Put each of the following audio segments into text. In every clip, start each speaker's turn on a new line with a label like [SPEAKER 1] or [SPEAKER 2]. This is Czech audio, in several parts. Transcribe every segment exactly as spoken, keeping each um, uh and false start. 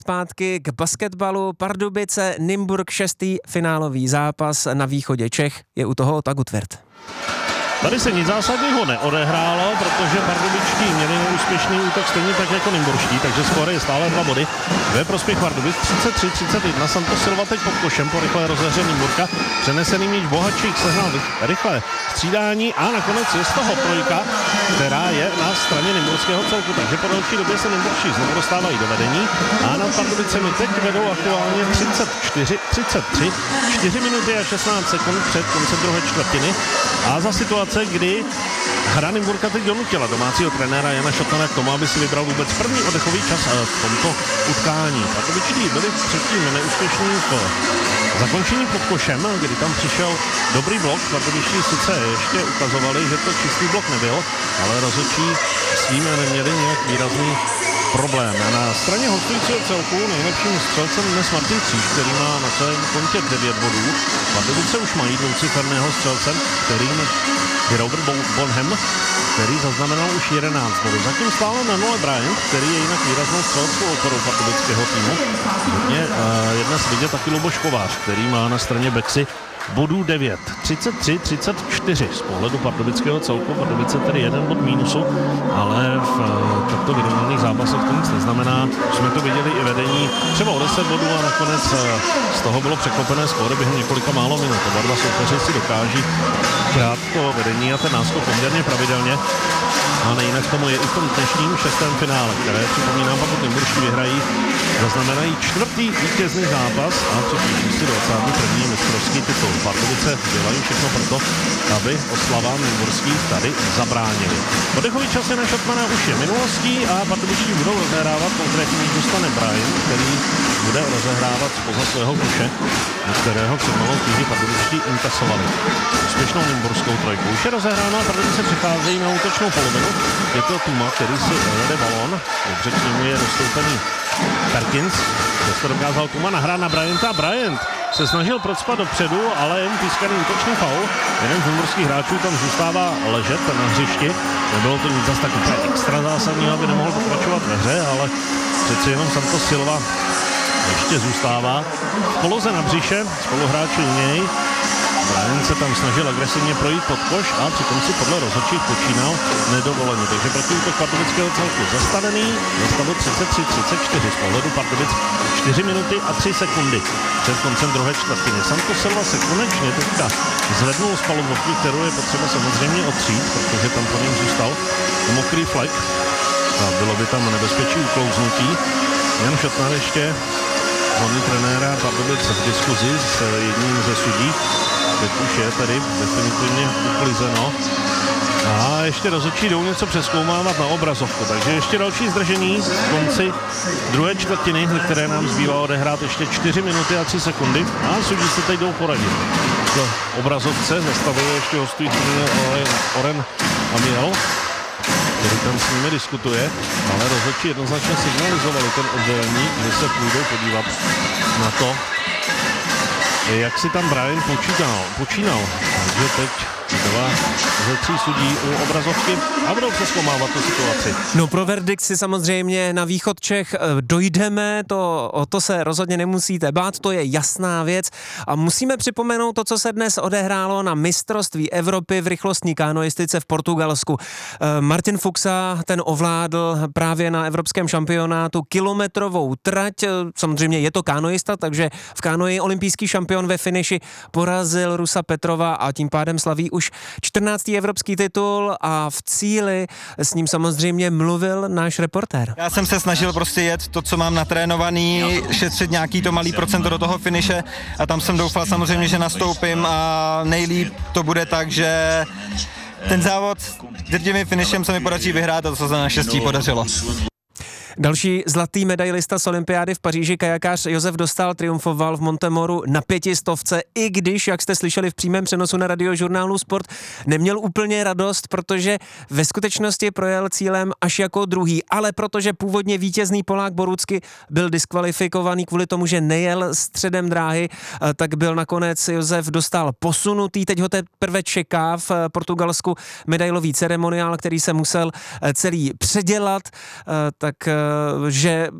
[SPEAKER 1] Zpátky k basketbalu. Pardubice, Nymburk, šestý finálový zápas na východě Čech. Je u toho Ota Gutwirth.
[SPEAKER 2] Tady se nic zásadního neodehrálo, protože pardubičtí měli neúspěšný útok stejně tak jako nymburští, takže skóre je stále dva body. Ve prospěch Pardubic třicet tři třicet jedna. Santos Silva teď pod košem po rychlé rozehře Nymburka. Přenesený míč Bohačík sehnal rychlé střídání a nakonec je z toho trojka, která je na straně nymburského celku. Takže po další době se nymburští znovu dostávají do vedení a nad Pardubicemi teď vedou aktuálně třicet čtyři třicet tři, čtyři minuty a šestnáct sekund před koncem druhé čtvrtiny. A za situace, kdy hra Nymburka teď donutila domácího trenéra Jana Šotana k tomu, aby si vybral vůbec první oddechový čas v tomto utkání. Pardubičtí byli předtím neúspěšní v zakončení pod košem, kdy tam přišel dobrý blok. Pardubičtí sice ještě ukazovali, že to čistý blok nebyl, ale rozhodčí s tím neměli nějak výrazný problém. Na straně hostujícího celku nejlepším střelcem dnes Martin Kříž, který má na svém kontě devět bodů. Pardubice už mají dvouciferného střelcem, kterým je Robert Bonham, který zaznamenal už jedenáct bodů. Zatím stále na nule Bryant, který je jinak výraznou střeleckou oporou pardubického týmu. Hodně uh, je dnes vidět taky Luboš Kovář, který má na straně Bexy bodů devět. třicet tři třicet čtyři z pohledu pardubického celku. Pardubice tedy jeden bod mínusu, ale v uh, takto vyrovnaných zápasech to nic neznamená. Jsme to viděli i vedení třeba o deset bodů a nakonec uh, z toho bylo překlopené skóre během několika málo minut. Oba dva soupeři si dokáží krát to vedení a ten náskok poměrně pravidelně. A nejinak tomu je i v tom dnešním šestém finále, které, připomínám, pokud nymburští vyhrají, zaznamenají čtvrtý vítězný zápas a připíší si dvacátý první mistrovský titul. Pardubice dělají všechno proto, aby oslavám nymburských tady zabránili. Oddechový čas je na Šotmana už je minulostí a pardubičtí budou rozehrávat, konkrétně dostane Brian, který bude rozehrávat spoza svého koše, kterého před malou chvíli pardubičtí inkasovali. Úspěšnou nymburskou trojku. Už je rozehrána, Pardubice přicházejí na útočnou polovinu. Je to Tuma, který si vede balón. Dobře k němu je dostoupený Perkins. Přesto dokázal Tuma nahrát na Bryanta. Bryant se snažil procpat dopředu, ale jen pískaný útočný faul. Jeden z nymburských hráčů tam zůstává ležet na hřišti. Nebylo to nic zase tak úplně extra zásadního, aby nemohl pokračovat ve hře, ale přeci jenom Santos Silva ještě zůstává v poloze na břiše, spoluhráči u něj. Brian se tam snažil agresivně projít pod koš a přitom si podle rozhodčích počínal nedovoleně. Takže protiútok pardubického celku zastavený, ve stavu třicet tři třicet čtyři z pohledu Pardubic čtyři minuty a tři sekundy před koncem druhé čtvrtiny. Santos Silva se konečně teďka zvednul z palubovky, kterou je potřeba samozřejmě otřít, protože tam po něm zůstal mokrý flek a bylo by tam nebezpečí uklouznutí. Jan Šotnar ještě hlavní trenéra Pardubic v diskuzi s jedním ze sudí. Teď už je tady definitivně uklizeno. A ještě rozhodčí jdou něco přezkoumávat na obrazovku. Takže ještě další zdržení v konci druhé čtvrtiny, které nám zbývá odehrát ještě čtyři minuty a tři sekundy. A sudí se teď jdou poradit. V obrazovce zastavuje ještě hostující Oren Amiel, který tam s nimi diskutuje, ale rozhodčí jednoznačně signalizovali ten oddělení, kdy se půjdou podívat na to, jak si tam Brian počínal. počínal. Takže teď dva ze tří sudí u obrazovky a budou přezkoumávat tu situaci.
[SPEAKER 1] No pro verdikt si samozřejmě na východ Čech dojdeme, to, o to se rozhodně nemusíte bát, to je jasná věc a musíme připomenout to, co se dnes odehrálo na mistrovství Evropy v rychlostní kánoistice v Portugalsku. Martin Fuxa, ten ovládl právě na evropském šampionátu kilometrovou trať, samozřejmě je to kánoista, takže v kánoji olympijský šampion ve finiši porazil Rusa Petrova a tím pádem slaví už čtrnáctý evropský titul a v cíli s ním samozřejmě mluvil náš reportér.
[SPEAKER 3] Já jsem se snažil prostě jet to, co mám natrénovaný, šetřit nějaký to malý procento do toho finiše a tam jsem doufal samozřejmě, že nastoupím a nejlíp to bude tak, že ten závod drtivým finišem se mi podaří vyhrát a to se naštěstí podařilo.
[SPEAKER 1] Další zlatý medailista z olympiády v Paříži, kajakář Josef Dostál, triumfoval v Montemoru na pětistovce, i když, jak jste slyšeli v přímém přenosu na radiožurnálu Sport, neměl úplně radost, protože ve skutečnosti projel cílem až jako druhý, ale protože původně vítězný Polák Borucky byl diskvalifikovaný kvůli tomu, že nejel středem dráhy, tak byl nakonec Josef Dostál posunutý. Teď ho teprve čeká v Portugalsku medailový ceremoniál, který se musel celý předělat, tak že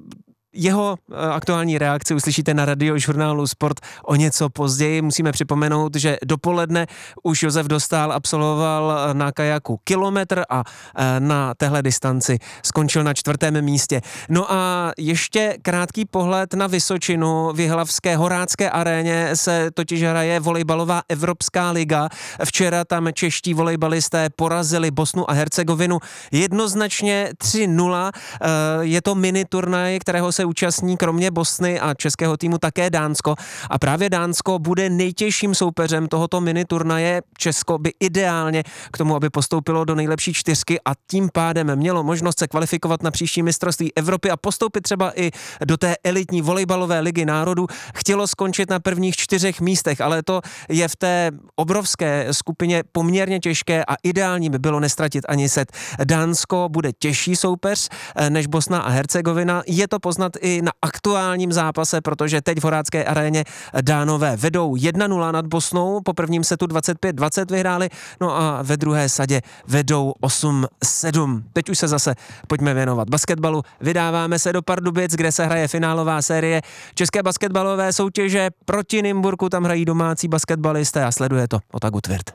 [SPEAKER 1] Jeho aktuální reakci uslyšíte na radiožurnálu Sport o něco později. Musíme připomenout, že dopoledne už Josef Dostál absolvoval na kajaku kilometr a na téhle distanci skončil na čtvrtém místě. No a ještě krátký pohled na Vysočinu. V Jihlavské Horácké aréně se totiž hraje volejbalová Evropská liga. Včera tam čeští volejbalisté porazili Bosnu a Hercegovinu jednoznačně tři nula. Je to mini turnaj, kterého se účastní kromě Bosny a českého týmu také Dánsko. A právě Dánsko bude nejtěžším soupeřem tohoto mini turnaje. Česko by ideálně k tomu, aby postoupilo do nejlepší čtyřky a tím pádem mělo možnost se kvalifikovat na příští mistrovství Evropy a postoupit třeba i do té elitní volejbalové ligy národů. Chtělo skončit na prvních čtyřech místech, ale to je v té obrovské skupině poměrně těžké a ideální by bylo nestratit ani set. Dánsko bude těžší soupeř než Bosna a Hercegovina. Je to poznat i na aktuálním zápase, protože teď v Horácké aréně Dánové vedou jedna nula nad Bosnou, po prvním setu dvacet pět dvacet vyhráli, no a ve druhé sadě vedou osm sedm. Teď už se zase pojďme věnovat basketbalu. Vydáváme se do Pardubic, kde se hraje finálová série české basketbalové soutěže proti Nymburku. Tam hrají domácí basketbalisté a sleduje to Otaku Tvirt.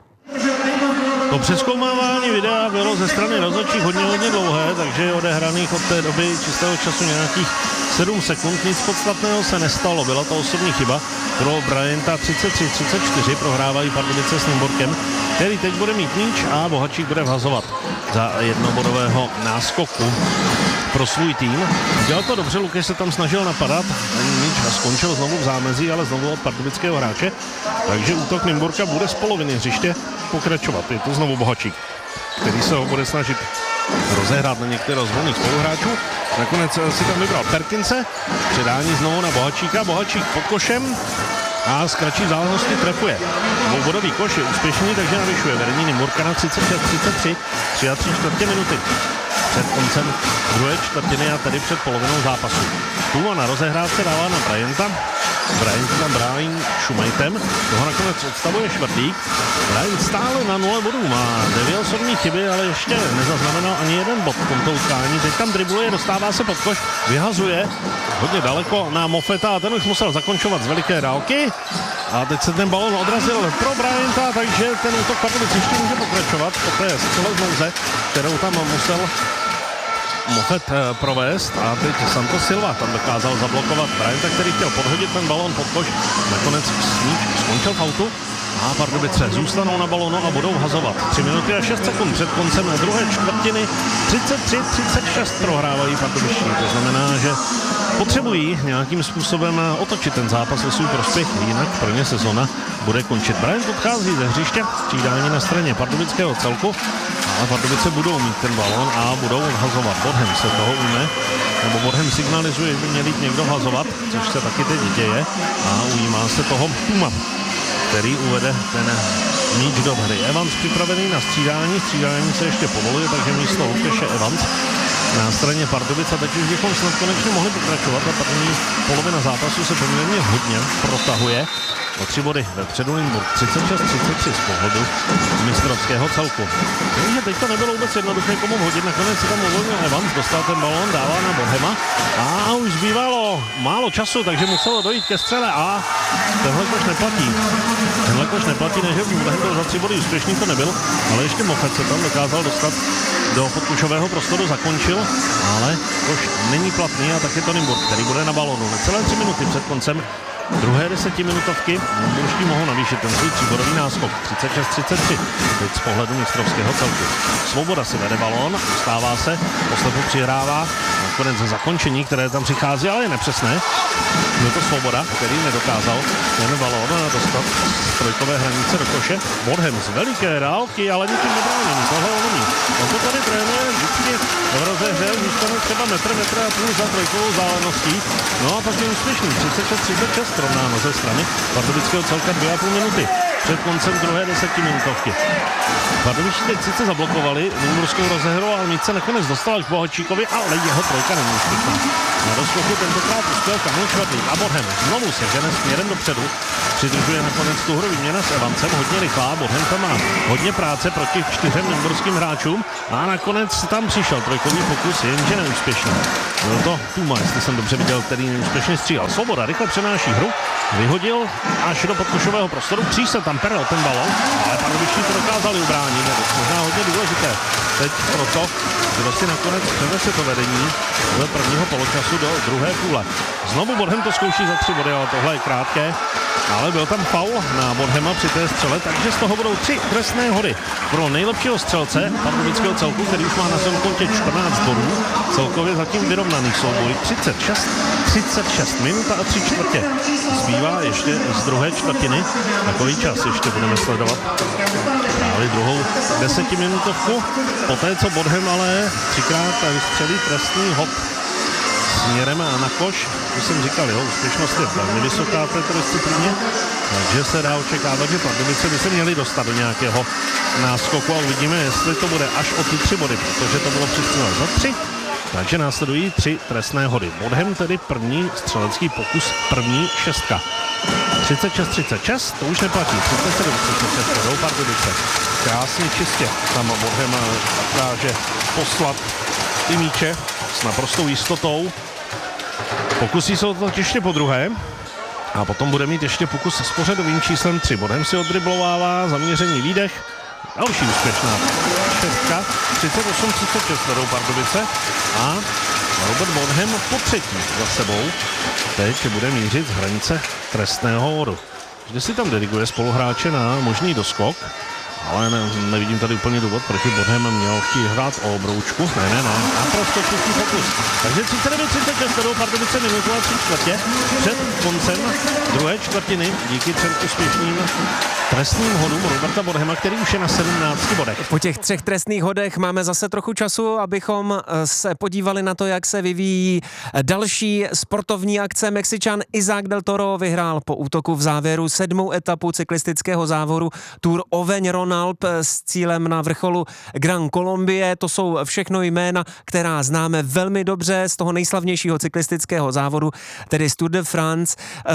[SPEAKER 2] To přezkoumávání videa bylo ze strany rozhodčích hodně, hodně dlouhé, takže je odehraných od té doby čistého času nějakých sedm sekund. Nic podstatného se nestalo, byla to osobní chyba pro Bryanta. Třicet tři třicet čtyři prohrávají Pardubice s Nymburkem, který teď bude mít míč a Bohačík bude vhazovat za jednobodového náskoku pro svůj tým. Dělal to dobře, Lukáš se tam snažil napadat, míč a skončil znovu v zámezí, ale znovu od pardubického hráče, takže útok Nymburka bude z poloviny hřiště pokračovat. Je to znovu Bohačík, který se ho bude snažit rozehrát na některé z volných spoluhráčů. Nakonec si tam vybral Perkinse, předání znovu na Bohačíka, Bohačík pod košem a z kratší vzdálenosti trefuje. Dvoubodový koš je úspěšný, takže navyšuje vedení Nymburka na třicet šest třicet tři, tři a tři čtvrtě minuty před koncem druhé čtvrtiny a tedy před polovinou zápasu. Tu a na rozehrávce dává na Bryanta. Bryant tam brání Šumajtem, toho nakonec odstavuje Švrtlík. Bryant stále na nule bodů, má dvě osobní chyby, ale ještě nezaznamenal ani jeden bod v tomto utkání. Teď tam dribluje, dostává se pod koš, vyhazuje hodně daleko na Moffetta a ten už musel zakončovat z veliké dálky. A teď se ten balon odrazil pro Bryanta, takže ten útok Pardubic ještě může pokračovat po té střele z nouze, kterou tam musel Moffett provést a teď Santos Silva tam dokázal zablokovat Bryanta, který chtěl podhodit ten balón pod koš. Nakonec Sníč skončil v autu a Pardubice zůstanou na balónu a budou hazovat. tři minuty a šest sekund před koncem druhé čtvrtiny. třicet tři třicet šest prohrávají Pardubičtí. To znamená, že potřebují nějakým způsobem otočit ten zápas ve svůj prospěch, jinak pro ně sezona bude končit. Bryant odchází ze hřiště, střídání na straně pardubického celku, ale Pardubice budou mít ten balón a budou odhazovat. Bodhem se toho ujme, nebo Bodhem signalizuje, že by měl jít někdo hazovat, což se taky teď děje a ujímá se toho Puma, který uvede ten míč do hry. Evans připravený na střídání, střídání se ještě povoluje, takže místo Lukáše Evans na straně Pardubic a teď už bychom snad konečně mohli pokračovat a první polovina zápasu se poměrně hodně protahuje. O tři body vepředu Nymburk, třicet šest třicet tři z pohledu mistrovského celku. Takže teď to nebylo vůbec jednoduché komu hodit, nakonec se tam uvolnil Evans, dostal ten balón, dává na Bodhema a už zbývalo málo času, takže muselo dojít ke střele a tenhle koš neplatí. Tenhle koš neplatí, než Bodhem byl za tři body úspěšný, to nebyl, ale ještě Moffett se tam dokázal dostat do podkušového prostoru, zakončil, ale koš není platný a tak je to Nymburk, který bude na balónu. Necelé tři minuty před koncem druhé desetiminutovky Nymburští mohou navýšit ten svůj tříbodový náskok. třicet šest třicet tři, teď z pohledu mistrovského celku. Svoboda si vede balón, dostává se, poslepu přihrává, nakonec zakončení, které tam přichází, ale je nepřesné. Je to Svoboda, který nedokázal ten balón dostat z trojkové hranice do koše. Bodhem z veliké dálky, ale nikým nebráněný, tohle on umí. On to tady trénuje vždycky v rozehře, zůstane třeba metr, metr a půl za trojkovou záleností. No a pak je úspěšný, třicet šest třicet šest rovnáno ze strany pardubického celka dvě a půl minuty před koncem druhé desetiminutovky. Pardubičtí teď sice zablokovali nymburskou rozehru, ale míč se nakonec dostal k Bohačíkovi, ale jeho trojka není úspěšná. Na doskoku tentokrát uspěl Kamil Švadlík a Bodhem znovu se žene směrem dopředu. Přidržuje nakonec tu hru výměna s Evancem, hodně rychlá, Bodhem tam má hodně práce proti čtyřem nymburským hráčům a nakonec tam přišel trojkový pokus, jenže neúspěšný. Byl to Tuma, jestli jsem dobře viděl, který neúspěšně střílel. Svoboda rychle přenáší hru, vyhodil až do podkošového prostoru, kříž se tam perel ten balon, ale Pardubičtí to dokázali ubránit, možná hodně důležité. Teď proto, kdo si nakonec přenese to vedení do prvního poločasu do druhé půle. Znovu Bodhem to zkouší za tři body, ale tohle je krátké. Ale byl tam faul na Bodhema při té střele, takže z toho budou tři trestné hody pro nejlepšího střelce pardubického celku, který už má na svém kontě čtrnáct bodů. Celkově zatím vyrovnaný souboj třicet šest třicet šest minuta a tři čtvrtě. Zbývá ještě z druhé čtvrtiny. Takový čas ještě budeme sledovat. Právě druhou desetiminutovku. Poté, co Bodhem ale třikrát vystřelí trestný hod směrem na koš, to jsem říkal, jo, úspěšnost je velmi vysoká v této disciplíně, takže se dá očekávat, že Pardubice by se měli dostat do nějakého náskoku a uvidíme, jestli to bude až o ty tři body, protože to bylo přistřeleno za tři, takže následují tři trestné hody. Bodhem tedy první střelecký pokus, první šestka. třicet šest třicet šest, to už neplatí, třicet sedm třicet šest, jdou Pardubice. Krásně čistě tam Bodhem dokáže poslat ty míče s naprostou jistotou. Pokusí se to ještě po druhé a potom bude mít ještě pokus s pořadovým číslem tři. Bodhem si odriblovává, zaměření výdech. Další úspěšná šestka, třicet osm třicet šest vedou Pardubice a Robert Bodhem po třetí za sebou teď bude mířit z hranice trestného hodu. Vždy si tam diriguje spoluhráče na možný doskok, ale ne, nevidím tady úplně důvod, proč by Bodhem měl chtít hrát o obroučku. Ne, ne, ne, naprosto čistý pokus. Takže třicet devět třicet šest vedou Pardubice minutu a tři čtvrtě před koncem druhé čtvrtiny díky třem úspěšným trestným hodům Roberta Bodhema, který už je na sedmnácti bodech.
[SPEAKER 1] Po těch třech trestných hodech máme zase trochu času, abychom se podívali na to, jak se vyvíjí další sportovní akce. Mexičan Isaac del Toro vyhrál po útoku v závěru sedmou etapu cyklistického závodu Tour Auvergne Rhône-Alpes s cílem na vrcholu Gran Colombie. To jsou všechno jména, která známe velmi dobře z toho nejslavnějšího cyklistického závodu, tedy z Tour de France.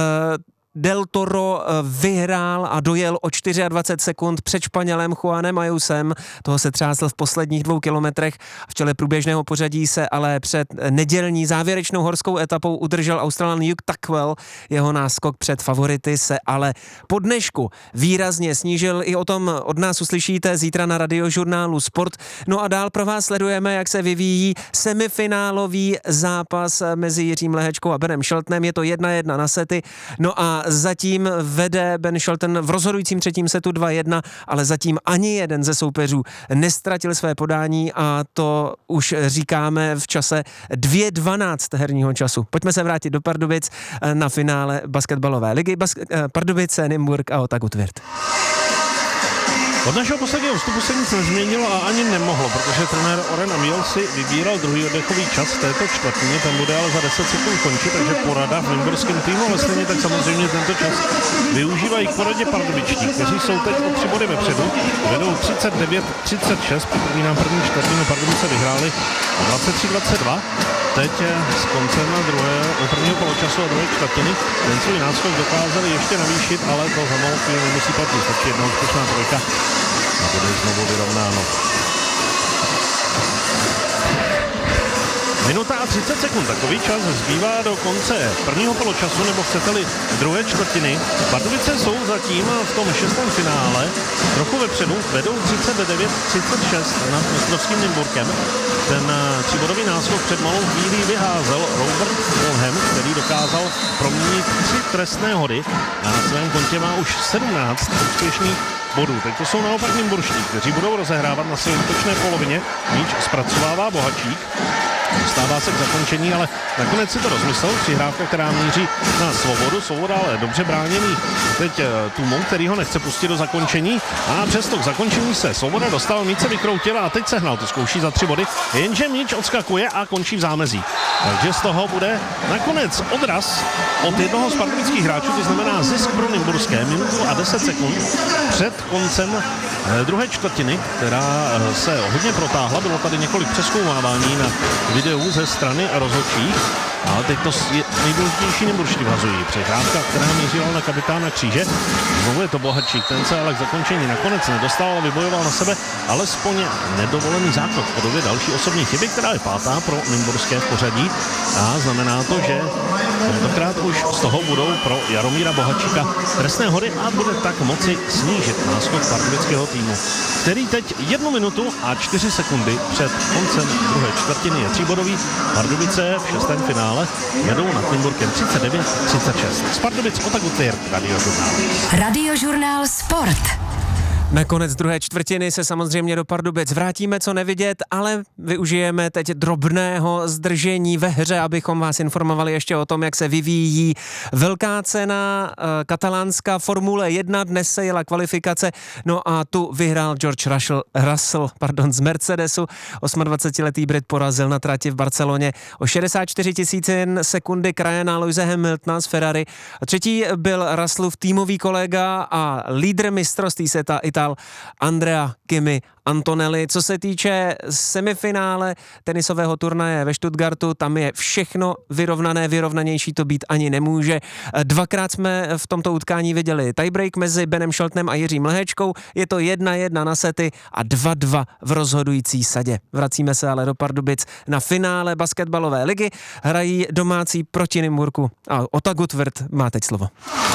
[SPEAKER 1] Del Toro vyhrál a dojel o dvacet čtyři sekund před Španělem Juanem Ayusem. Toho se třásl v posledních dvou kilometrech. V čele průběžného pořadí se ale před nedělní závěrečnou horskou etapou udržel Australan Hugh Tuckwell. Jeho náskok před favority se ale po dnešku výrazně snížil. I o tom od nás uslyšíte zítra na radiožurnálu Sport. No a dál pro vás sledujeme, jak se vyvíjí semifinálový zápas mezi Jiřím Lehečkou a Benem Sheltonem. Je to jedna jedna na sety. No a zatím vede Ben Shelton v rozhodujícím třetím setu dva jedna, ale zatím ani jeden ze soupeřů nestratil své podání a to už říkáme v čase dvě dvanáct herního času. Pojďme se vrátit do Pardubic na finále basketbalové ligy. Bas- Pardubice, Nymburk a Otago Tvrd.
[SPEAKER 2] Od našeho posledního vstupu se nic nezměnilo a ani nemohlo, protože trenér Oren Amiel si vybíral druhý oddechový čas v této čtvrtině, ten bude ale za deset sekund končit, takže porada v nymburském týmu, ale stejně tak samozřejmě tento čas využívají k poradě Pardubičtí, kteří jsou teď o tři body vepředu, vedou třicet devět třicet šest, připomínám první čtvrtinu, Pardubice vyhráli dvacet tři dvacet dva. Teď s koncem druhého, prvního poločasu a druhé čtvrtiny ten svůj náskok dokázali ještě navýšit, ale to za malou chvíli nemusí platit. Stačí jedna úspěšná trojka a bude znovu vyrovnáno. Minuta a třicet sekund, takový čas zbývá do konce prvního poločasu, nebo chcete-li druhé čtvrtiny. Pardubice jsou zatím v tom šestém finále trochu vepředu, vedou třicet devět třicet šest nad mistrovským Nymburkem. Ten tříbodový náskok před malou chvílí vyházel Robert Bodhem, který dokázal proměnit tři trestné hody a na svém kontě má už sedmnáct úspěšných bodů. Teď to jsou naopak nymburští, kteří budou rozehrávat na své útočné polovině. Míč zpracovává Bohačík. Dostává se k zakončení, ale nakonec si to rozmyslel. Přihrávka, která míří na Svobodu. Svoboda ale dobře bráněný teď Tumou, který ho nechce pustit do zakončení. A přesto k zakončení se Svoboda dostal, míč se vykroutil a teď sehnal. To zkouší za tři body, jenže míč odskakuje a končí v zámezí. Takže z toho bude nakonec odraz od jednoho z pardubických hráčů, to znamená zisk pro nymburské, minutu a deset sekund před koncem druhé čtvrtiny, která se hodně protáhla. Bylo tady několik přezkoumávání na videu ze strany rozhodčích. Ale teď to je nejdůležitější nymburští vhazují. Přehrávka, která mířila na kapitána Kříže. Znovu je to Bohatčík, ten se ale k zakončení nakonec nedostal, ale vybojoval na sebe alespoň nedovolený zákrok v podobě další osobní chyby, která je pátá pro nymburské v pořadí. A znamená to, že tentokrát už z toho budou pro Jaromíra Bohatčíka trestné hody a bude tak moci snížit náskok pardubického týmu, který teď jednu minutu a čtyři sekundy před koncem druhé čtvrtiny je tříbodový. Pardubice v šestém finále vedou nad Nymburkem třicet devět třicet šest. Z Pardubic Otaku Tvěrt, Radiožurnál.
[SPEAKER 4] Radiožurnál Sport.
[SPEAKER 1] Na konec druhé čtvrtiny se samozřejmě do Pardubic vrátíme, co nevidět, ale využijeme teď drobného zdržení ve hře, abychom vás informovali ještě o tom, jak se vyvíjí velká cena katalánská Formule jedna. Dnes se jela kvalifikace, no a tu vyhrál George Russell, Russell pardon, z Mercedesu. dvacetosmiletý Brit porazil na trati v Barceloně o šedesát čtyři tisícin sekundy krajana Lewise Hamiltona z Ferrari. Třetí byl Russellův týmový kolega a lídr mistrovství světa Ital Andrea Kimi Antonelli. Co se týče semifinále tenisového turnaje ve Stuttgartu, tam je všechno vyrovnané, vyrovnanější to být ani nemůže. Dvakrát jsme v tomto utkání viděli tiebreak mezi Benem Sheltonem a Jiřím Lehečkou. Je to jedna jedna na sety a dva dva v rozhodující sadě. Vracíme se ale do Pardubic na finále basketbalové ligy. Hrají domácí proti Nymburku. A Otaku Tvěrt má teď slovo.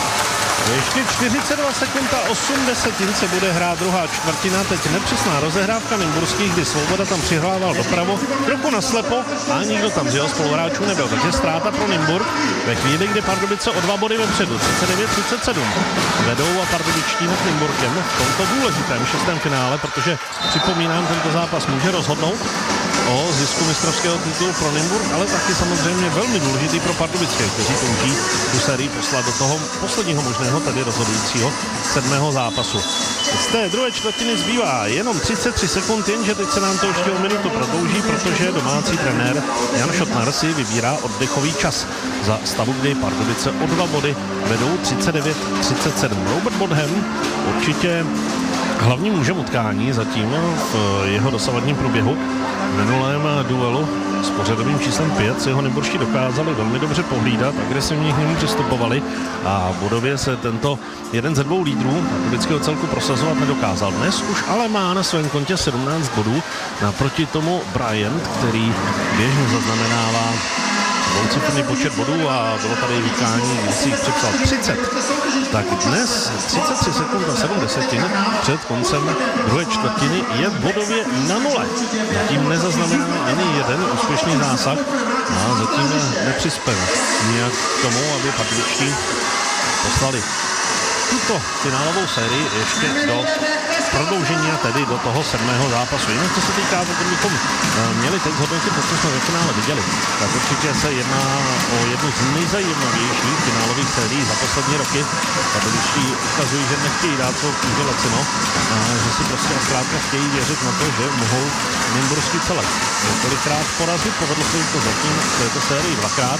[SPEAKER 2] Ještě čtyřicet dva sekund a osm desetin se bude hrát druhá čtvrtina. Teď nepřesná rozehrávka nymburských, kdy Svoboda tam přihrával dopravo, trochu naslepo a nikdo tam z jeho spoluhráčů nebyl. Takže ztráta pro Nymburk ve chvíli, kdy Pardubice o dva body vepředu. třicet devět třicet sedm. Vedou a pardubičtí nad Nymburkem v tomto důležitém šestém finále, protože připomínám, tento zápas může rozhodnout o zisku mistrovského titulu pro Nymburk, ale taky samozřejmě velmi důležitý pro pardubické, kteří touží tu sérii poslat do toho posledního možného, tedy rozhodujícího sedmého zápasu. Z té druhé čtvrtiny zbývá jenom třicet tři sekund, jenže teď se nám to ještě o minutu prodlouží, protože domácí trenér Jan Šotnar si vybírá oddechový čas za stavu, kdy Pardubice o dva body vedou třicet devět třicet sedm. Robert Bodhem určitě hlavním mužem utkání zatím v jeho dosavadním průběhu. V minulém duelu s pořadovým číslem pět si ho nymburští dokázali velmi dobře pohlídat, agresivně k němu přistupovali a v budově se tento jeden ze dvou lídrů pardubického celku prosazovat nedokázal. Dnes už ale má na svém kontě sedmnáct bodů, naproti tomu Bryant, který běžně zaznamenává dvouciferný počet bodů a bylo tady vítání, kdy si jich připsal třicet. Tak dnes třicet tři sekund a sedm desetin před koncem druhé čtvrtiny je bodově na nule. Zatím nezaznamená ani jeden úspěšný zásah a zatím nepřispěl nijak k tomu, aby pardubičtí poslali tuto finálovou sérii ještě do prodloužení a tedy do toho sedmého zápasu. Jinak co se týká, pokud bychom měli teď zhodnotit, co jsme ve finále viděli, tak určitě se jedná o jednu z nejzajímavějších finálových sérií za poslední roky. Pardubičtí ukazují, že nechtějí dát svou kůži lacino, a že si prostě a zkrátka chtějí věřit na to, že mohou nymburský celek několikrát porazit. Povedlo se jim to zatím v této sérii dvakrát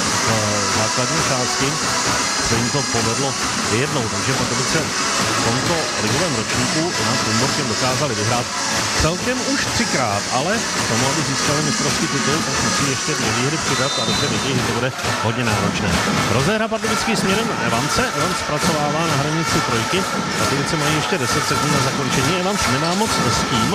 [SPEAKER 2] v základní části. Se jim to povedlo jednou, takže Pardubice v tomto ligovém ročníku nad Nymburkem dokázali vyhrát celkem už třikrát, ale k tomu, aby získali mistrovský titul, tak musí ještě dvě výhry přidat a dobře vědí, že to bude hodně náročné. Rozehra pardubický směrem Evance, Evans zpracovává na hranici trojky, Pardubice mají ještě deset sekund na zakončení, Evans nemá moc s tím.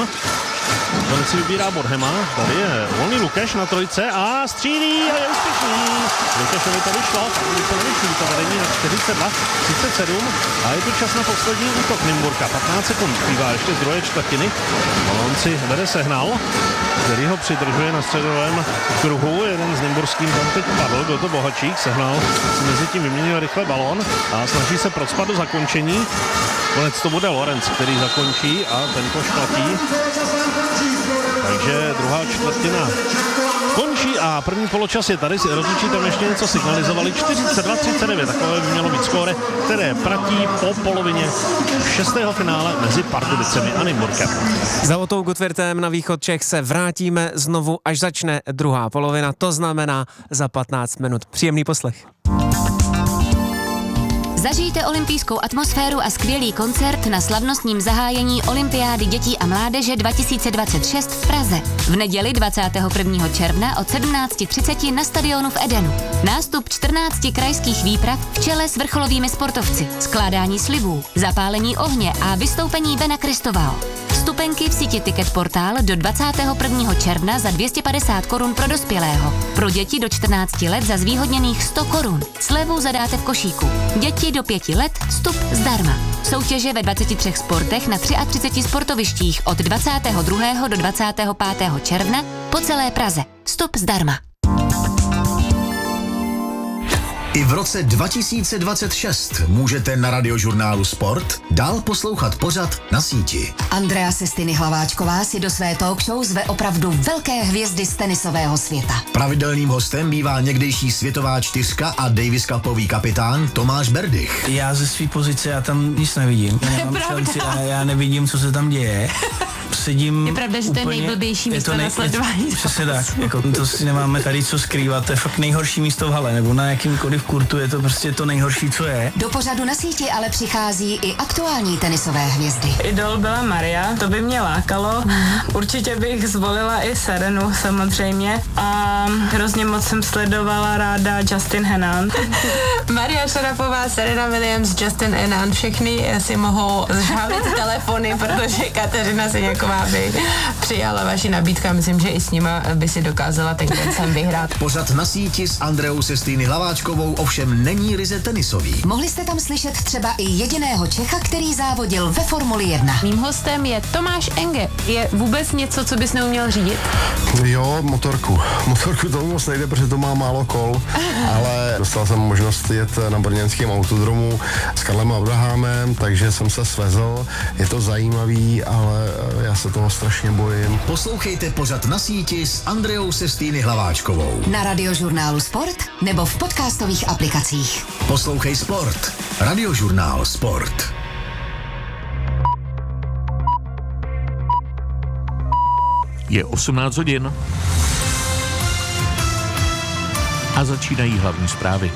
[SPEAKER 2] On si vybírá Bodhema, tady je volný Lukeš na trojce a střílí a je úspěšný. Lukešovi to vyšlo, Pardubice nevyšlí to vedení na čtyřicet dva třicet sedm a je to čas na poslední útok Nymburka. patnáct sekund zbývá ještě z druhé čtvrtiny. On si vede Sehnal, který ho přidržuje na středovém kruhu. Jeden z nymburským tam teď padl, byl to Bohatčík. Sehnal si mezi tím vyměnil rychle balón a snaží se procpat do zakončení. Konec to bude Lorenz, který zakončí a ten to špatí. Takže druhá čtvrtina končí a první poločas je tady. Rozhodčí tam ještě něco signalizovali. čtyřicet dva třicet devět, takové by mělo být skóre, které platí po polovině šestého finále mezi Pardubicemi a Nymburkem.
[SPEAKER 1] Za Otaku Tvěrtem na východ Čech se vrátíme znovu, až začne druhá polovina. To znamená za patnáct minut. Příjemný poslech.
[SPEAKER 4] Zažijte olympijskou atmosféru a skvělý koncert na slavnostním zahájení Olympiády dětí a mládeže dva tisíce dvacet šest v Praze. V neděli dvacátého prvního června od sedmnáct třicet na stadionu v Edenu. Nástup čtrnácti krajských výprav v čele s vrcholovými sportovci, skládání slibů, zapálení ohně a vystoupení Bena Kristoval. Vstupenky v síti Ticket Portál do dvacátého prvního června za dvě stě padesát korun pro dospělého. Pro děti do čtrnácti let za zvýhodněných sto korun. Slevu zadáte v košíku. Děti do pěti let vstup zdarma. Soutěže ve dvaceti třech sportech na třiceti třech sportovištích od dvacátého druhého do dvacátého pátého června po celé Praze. Vstup zdarma.
[SPEAKER 5] I v roce dva tisíce dvacet šest můžete na Radiožurnálu Sport dál poslouchat pořad Na síti.
[SPEAKER 4] Andrea Sestiny Hlaváčková si do své talk show zve opravdu velké hvězdy z tenisového světa.
[SPEAKER 5] Pravidelným hostem bývá někdejší světová čtyřka a Davis Cupový kapitán Tomáš Berdych.
[SPEAKER 6] Já ze své pozice, já tam nic nevidím. Já nemám šanci a já nevidím, co se tam děje. Sedím
[SPEAKER 7] je pravda, že to je nejblbější místo
[SPEAKER 6] nej,
[SPEAKER 7] na sledování.
[SPEAKER 6] Přesně tak, jako to si nemáme tady co skrývat, to je fakt nejhorší místo v hale, nebo na jakýmkoliv kurtu je to prostě to nejhorší, co je.
[SPEAKER 4] Do pořadu Na síti ale přichází i aktuální tenisové hvězdy.
[SPEAKER 8] Idol byla Maria, to by mě lákalo. Určitě bych zvolila i Serenu samozřejmě a hrozně moc jsem sledovala ráda Justin Henan.
[SPEAKER 7] Maria Šarapová, Serena Williams, Justin Henan, všechny si mohou zžálit telefony, protože Kateřina Siňáková by přijala vaši nabídku a myslím, že i s nima by si dokázala ten koncem vyhrát.
[SPEAKER 5] Pořad Na síti s Andreou Sestýny Hlaváčkovou ovšem není ryze tenisový.
[SPEAKER 4] Mohli jste tam slyšet třeba i jediného Čecha, který závodil ve Formuli jedna.
[SPEAKER 7] Mým hostem je Tomáš Enge. Je vůbec něco, co bys neuměl řídit?
[SPEAKER 9] Jo, motorku. Motorku to moc nejde, protože to má málo kol, ale dostal jsem možnost jet na brněnském autodromu s Karlem Abrahamem, takže jsem se svezl. Je to zajímavý, ale já se toho strašně bojím.
[SPEAKER 5] Poslouchejte pořad Na síti s Andreou Sestýny Hlaváčkovou.
[SPEAKER 4] Na Radiožurnálu Sport nebo v podcastových aplikacích.
[SPEAKER 5] Poslouchej Sport. Radiožurnál Sport.
[SPEAKER 10] Je osmnáct hodin a začínají hlavní zprávy.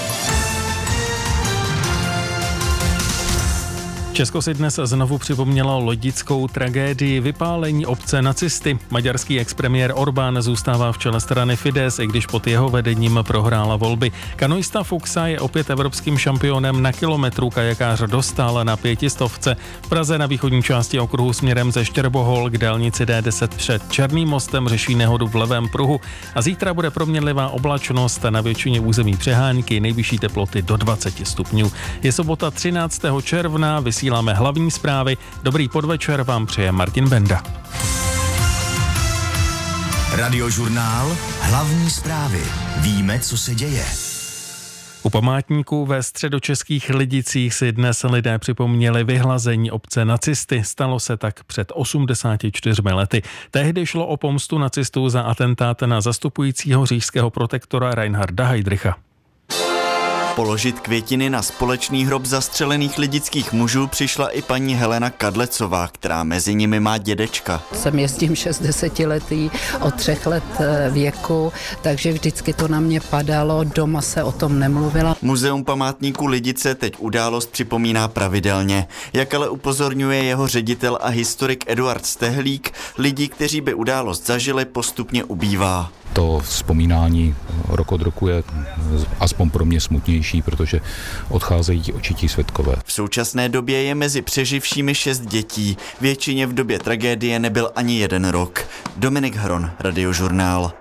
[SPEAKER 11] Česko si dnes znovu připomnělo lodickou tragédii vypálení obce nacisty. Maďarský expremiér Orbán zůstává v čele strany Fidesz, i když pod jeho vedením prohrála volby. Kanoista Fuxa je opět evropským šampionem na kilometru, kajakář dostal na pětistovce. V Praze na východní části okruhu směrem ze Štěrbohol k dálnici D deset před Černým mostem řeší nehodu v levém pruhu a zítra bude proměnlivá oblačnost, na většině území přehánky, nejvyšší teploty do dvacet stupňů. Je sobota třináctého června, vysíláme hlavní zprávy. Dobrý podvečer vám přeje Martin Benda.
[SPEAKER 5] Radiožurnál Hlavní zprávy. Víme, co se děje.
[SPEAKER 11] U památníků ve středočeských Lidicích si dnes lidé připomněli vyhlazení obce nacisty. Stalo se tak před osmdesáti čtyřmi lety. Tehdy šlo o pomstu nacistů za atentát na zastupujícího říšského protektora Reinharda Heydricha.
[SPEAKER 12] Položit květiny na společný hrob zastřelených lidických mužů přišla i paní Helena Kadlecová, která mezi nimi má dědečka.
[SPEAKER 13] Jsem jezdím šestdesetiletý, od třech let věku, takže vždycky to na mě padalo, doma se o tom nemluvila.
[SPEAKER 12] Muzeum památníků Lidice teď událost připomíná pravidelně. Jak ale upozorňuje jeho ředitel a historik Eduard Stehlík, lidí, kteří by událost zažili, postupně ubývá.
[SPEAKER 14] To vzpomínání rok od roku je aspoň pro mě smutnější, protože odcházejí ti očití svědkové.
[SPEAKER 12] V současné době je mezi přeživšími šest dětí. Většině v době tragédie nebyl ani jeden rok. Dominik Hron, Radiožurnál.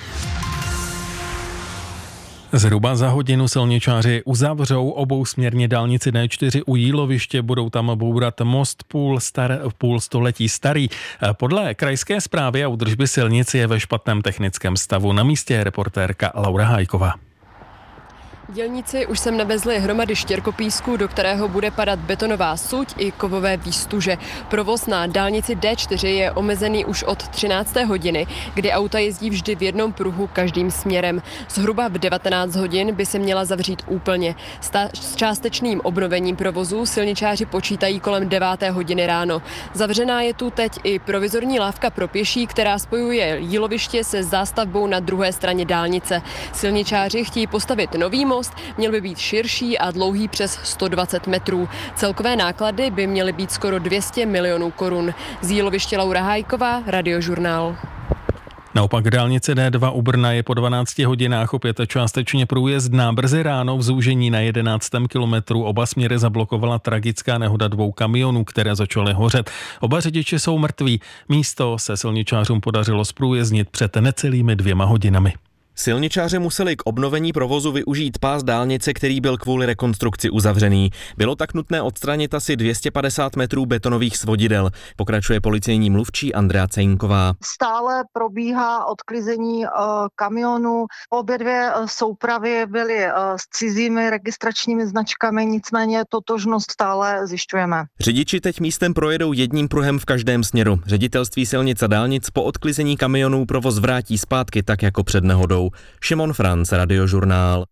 [SPEAKER 11] Zhruba za hodinu silničáři uzavřou obousměrně dálnici D čtyři u Jíloviště, budou tam bourat most půl, star, půl století starý. Podle krajské správy a údržby silnic je ve špatném technickém stavu. Na místě je reportérka Laura Hájková.
[SPEAKER 15] Dělníci už sem navezli hromady štěrkopísku, do kterého bude padat betonová suť i kovové výstuže. Provoz na dálnici D čtyři je omezený už od třinácté hodiny, kdy auta jezdí vždy v jednom pruhu každým směrem. Zhruba v devatenáct hodin by se měla zavřít úplně. S částečným obnovením provozu silničáři počítají kolem deváté hodiny ráno. Zavřená je tu teď i provizorní lávka pro pěší, která spojuje Jíloviště se zástavbou na druhé straně dálnice. Silničáři chtějí postavit nový most most, měl by být širší a dlouhý přes sto dvacet metrů. Celkové náklady by měly být skoro dvě stě milionů korun. Z Jíloviště Laura Hájková, Radiožurnál.
[SPEAKER 11] Naopak dálnice D dva u Brna je po dvanácti hodinách opět částečně průjezdná. Brzy ráno v zúžení na jedenáctém kilometru oba směry zablokovala tragická nehoda dvou kamionů, které začaly hořet. Oba řidiči jsou mrtví. Místo se silničářům podařilo zprůjezdnit před necelými dvěma hodinami.
[SPEAKER 16] Silničáři museli k obnovení provozu využít pás dálnice, který byl kvůli rekonstrukci uzavřený. Bylo tak nutné odstranit asi dvě stě padesát metrů betonových svodidel. Pokračuje policejní mluvčí Andrea Cejnková.
[SPEAKER 17] Stále probíhá odklizení uh, kamionů. Obě dvě uh, soupravy byly uh, s cizími registračními značkami, nicméně totožnost stále zjišťujeme.
[SPEAKER 16] Řidiči teď místem projedou jedním pruhem v každém směru. Ředitelství silnic a dálnic po odklizení kamionů provoz vrátí zpátky tak jako před nehodou. Šimon Franc, Radiožurnál.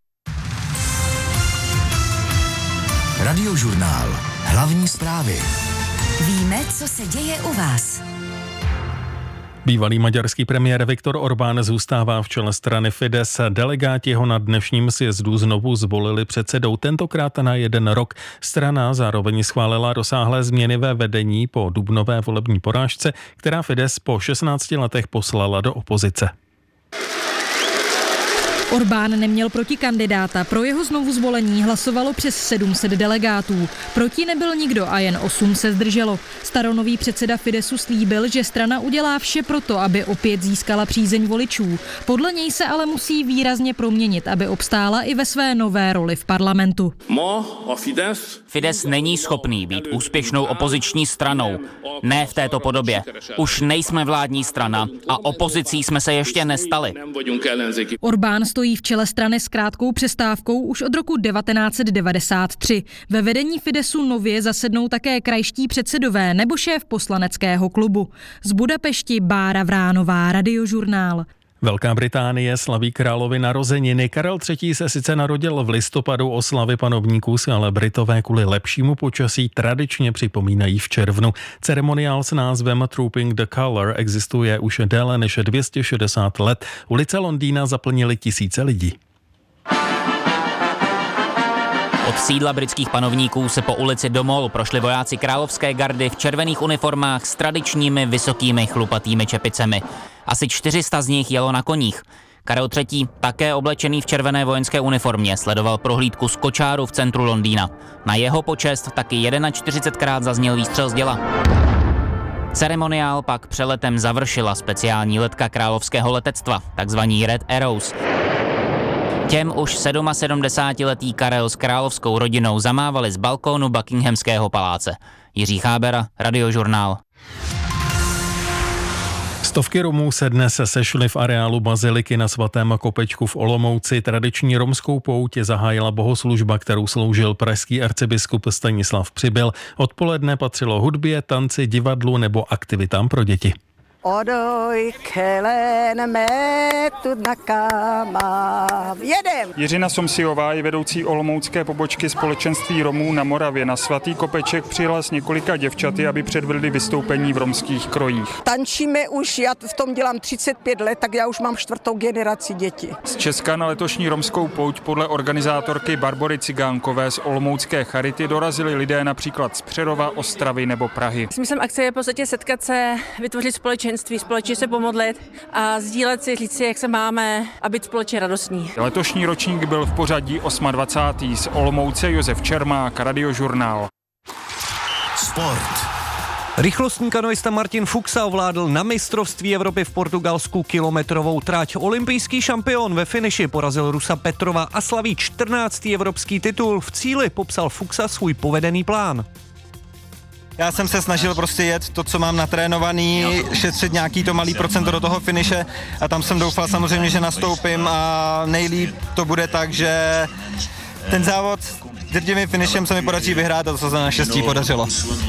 [SPEAKER 5] Radiožurnál. Hlavní zprávy.
[SPEAKER 4] Víme, co se děje u vás.
[SPEAKER 11] Bývalý maďarský premiér Viktor Orbán zůstává v čele strany Fidesz. Delegáti ho na dnešním sjezdu znovu zvolili předsedou, tentokrát na jeden rok. Strana zároveň schválila rozsáhlé změny ve vedení po dubnové volební porážce, která Fidesz po šestnácti letech poslala do opozice.
[SPEAKER 18] Orbán neměl protikandidáta, pro jeho znovu zvolení hlasovalo přes sedm set delegátů. Proti nebyl nikdo a jen osm se zdrželo. Staronový předseda Fideszu slíbil, že strana udělá vše proto, aby opět získala přízeň voličů. Podle něj se ale musí výrazně proměnit, aby obstála i ve své nové roli v parlamentu.
[SPEAKER 19] Fidesz není schopný být úspěšnou opoziční stranou. Ne v této podobě. Už nejsme vládní strana a opozicí jsme se ještě nestali.
[SPEAKER 18] Orbán stojí v čele strany s krátkou přestávkou už od roku devatenáct set devadesát tři. Ve vedení Fideszu nově zasednou také krajští předsedové nebo šéf poslaneckého klubu. Z Budapešti Bára Vránová, Radiožurnál.
[SPEAKER 11] Velká Británie slaví královy narozeniny. Karel třetí se sice narodil v listopadu, oslavy panovníků si ale Britové kvůli lepšímu počasí tradičně připomínají v červnu. Ceremoniál s názvem Trooping the Colour existuje už déle než dvě stě šedesát let. Ulice Londýna zaplnily tisíce lidí.
[SPEAKER 19] Od sídla britských panovníků se po ulici do Mall prošli vojáci královské gardy v červených uniformách s tradičními vysokými chlupatými čepicemi. Asi čtyři sta z nich jelo na koních. Karel třetí, také oblečený v červené vojenské uniformě, sledoval prohlídku z kočáru v centru Londýna. Na jeho počest taky čtyřicetkrát zazněl výstřel z děla. Ceremoniál pak přeletem završila speciální letka královského letectva, takzvaní Red Arrows. Těm už sedmdesátletý Karel s královskou rodinou zamávali z balkónu Buckinghamského paláce. Jiří Chábera, Radiožurnál.
[SPEAKER 11] Stovky Romů se dnes sešly v areálu baziliky na Svatém Kopečku v Olomouci. Tradiční romskou pouť zahájila bohoslužba, kterou sloužil pražský arcibiskup Stanislav Přibyl. Odpoledne patřilo hudbě, tanci, divadlu nebo aktivitám pro děti.
[SPEAKER 20] Odoj kelenme tudna kama. Jedem!
[SPEAKER 21] Jiřina Somsiová je vedoucí olomoucké pobočky společenství Romů na Moravě. Na Svatý Kopeček přijela s několika děvčaty, aby předvedli vystoupení v romských krojích.
[SPEAKER 20] Tančíme už, já v tom dělám třicet pět let, tak já už mám čtvrtou generaci dětí.
[SPEAKER 21] Z Česka na letošní romskou pouť podle organizátorky Barbory Cigánkové z olomoucké Charity dorazili lidé například z Přerova, Ostravy nebo Prahy.
[SPEAKER 22] Smyslem akce je v podstatě setkat se, vytvořit společenství, společně se pomodlit a sdílet si, říct si, jak se máme a být společně radostní.
[SPEAKER 21] Letošní ročník byl v pořadí dvacátého osmého Z Olomouce Josef Čermák, Radiožurnál.
[SPEAKER 5] Sport.
[SPEAKER 23] Rychlostní kanoista Martin Fuxa ovládl na mistrovství Evropy v Portugalsku kilometrovou trať. Olympijský šampion ve finiši porazil Rusa Petrova a slaví čtrnáctý evropský titul. V cíli popsal Fuxa svůj povedený plán.
[SPEAKER 3] Já jsem se snažil prostě jet to, co mám natrénovaný, šetřit nějaký to malý procento do toho finiše a tam jsem doufal samozřejmě, že nastoupím a nejlíp to bude tak, že ten závod s drtivým finišem se mi podaří vyhrát a to se naštěstí podařilo.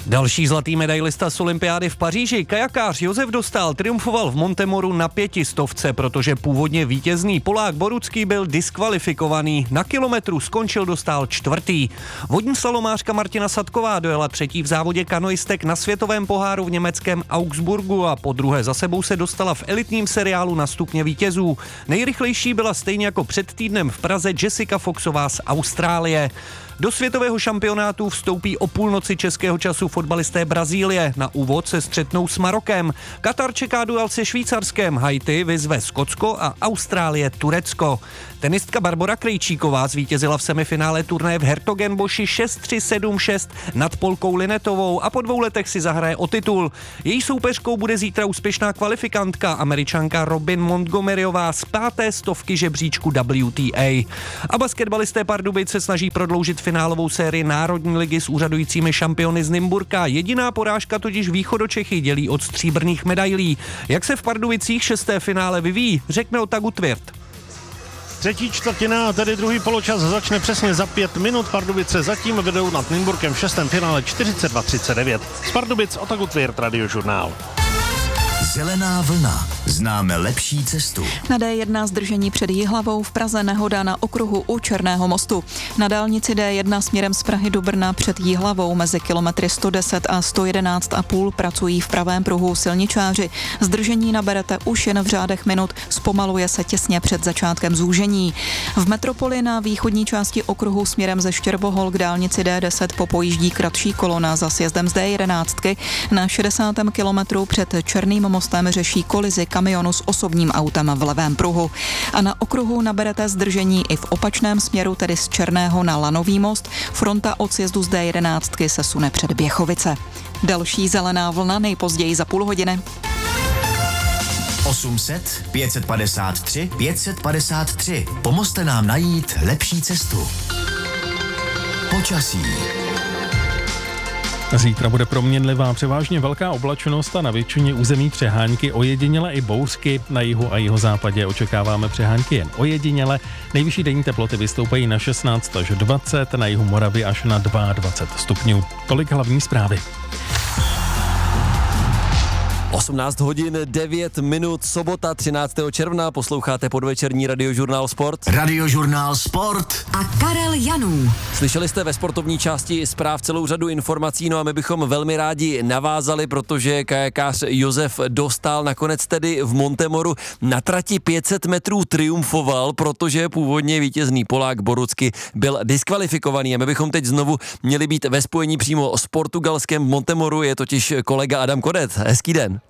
[SPEAKER 23] Další zlatý medailista z olympiády v Paříži, kajakář Josef Dostál, triumfoval v Montemoru na pětistovce, protože původně vítězný Polák Borucký byl diskvalifikovaný. Na kilometru skončil Dostál čtvrtý. Vodní slalomářka Martina Sadková dojela třetí v závodě kanoistek na světovém poháru v německém Augsburgu a po druhé za sebou se dostala v elitním seriálu na stupně vítězů. Nejrychlejší byla stejně jako před týdnem v Praze Jessica Foxová z Austrálie. Do světového šampionátu vstoupí o půlnoci českého času fotbalisté Brazílie. Na úvod se střetnou s Marokem. Katar čeká duel se Švýcarskem, Haiti vyzve Skotsko a Austrálie Turecko. Tenistka Barbora Krejčíková zvítězila v semifinále turnaje v Hertogenboši šest tři sedm šest nad Polkou Linetovou a po dvou letech si zahraje o titul. Její soupeřkou bude zítra úspěšná kvalifikantka Američanka Robin Montgomeryová z páté stovky žebříčku W T A. A basketbalisté Pardubic se snaží prodloužit finálovou sérii Národní ligy s úřadujícími šampiony z Nymburka. Jediná porážka totiž Východočechy dělí od stříbrných medailí. Jak se v Pardubicích šesté finále vyvíjí, řekne Otagu Tvirt.
[SPEAKER 1] Třetí čtvrtina, tedy druhý poločas, začne přesně za pět minut. Pardubice zatím vedou nad Nymburkem v šestém finále čtyřicet dva třicet devět. Z Pardubic Otagu Tvirt, Radiožurnál.
[SPEAKER 5] Zelená vlna. Známe lepší cestu.
[SPEAKER 2] Na D jedna zdržení před Jihlavou, v Praze nehoda na okruhu u Černého mostu. Na dálnici D jedna směrem z Prahy do Brna před Jihlavou mezi kilometry sto deset a sto jedenáct a půl pracují v pravém pruhu silničáři. Zdržení naberete už jen v řádech minut, zpomaluje se těsně před začátkem zúžení. V metropoli na východní části okruhu směrem ze Štěrbohol k dálnici D deset popojíždí kratší kolona za sjezdem z D jedenáct. Na šedesátém kilometru před Černým mostem řeší kolizi kamionu s osobním autem v levém pruhu. A na okruhu naberete zdržení i v opačném směru, tedy z Černého na Lanový most. Fronta od sjezdu z D jedenáct se sune před Běchovice. Další zelená vlna nejpozději za půl hodiny.
[SPEAKER 5] osm set pět set padesát tři pět set padesát tři. Pomozte nám najít lepší cestu. Počasí.
[SPEAKER 11] Zítra bude proměnlivá, převážně velká oblačnost a na většině území přehánky, ojediněle i bouřky. Na jihu a jihozápadě očekáváme přehánky jen ojediněle. Nejvyšší denní teploty vystoupají na šestnáct až dvacet, na jihu Moravy až na dvacet dva stupňů. Tolik hlavní zprávy.
[SPEAKER 6] osmnáct hodin devět minut, sobota třináctého června, posloucháte podvečerní Radiožurnál Sport.
[SPEAKER 5] Radiožurnál Sport
[SPEAKER 4] a Karel Janů.
[SPEAKER 6] Slyšeli jste ve sportovní části zpráv celou řadu informací, no a my bychom velmi rádi navázali, protože kajakář Josef Dostál nakonec tedy v Montemoru na trati pět set metrů triumfoval, protože původně vítězný Polák Borucky byl diskvalifikovaný a my bychom teď znovu měli být ve spojení přímo s Portugalskem. V Montemoru je totiž kolega Adam Kodec. Hezký den.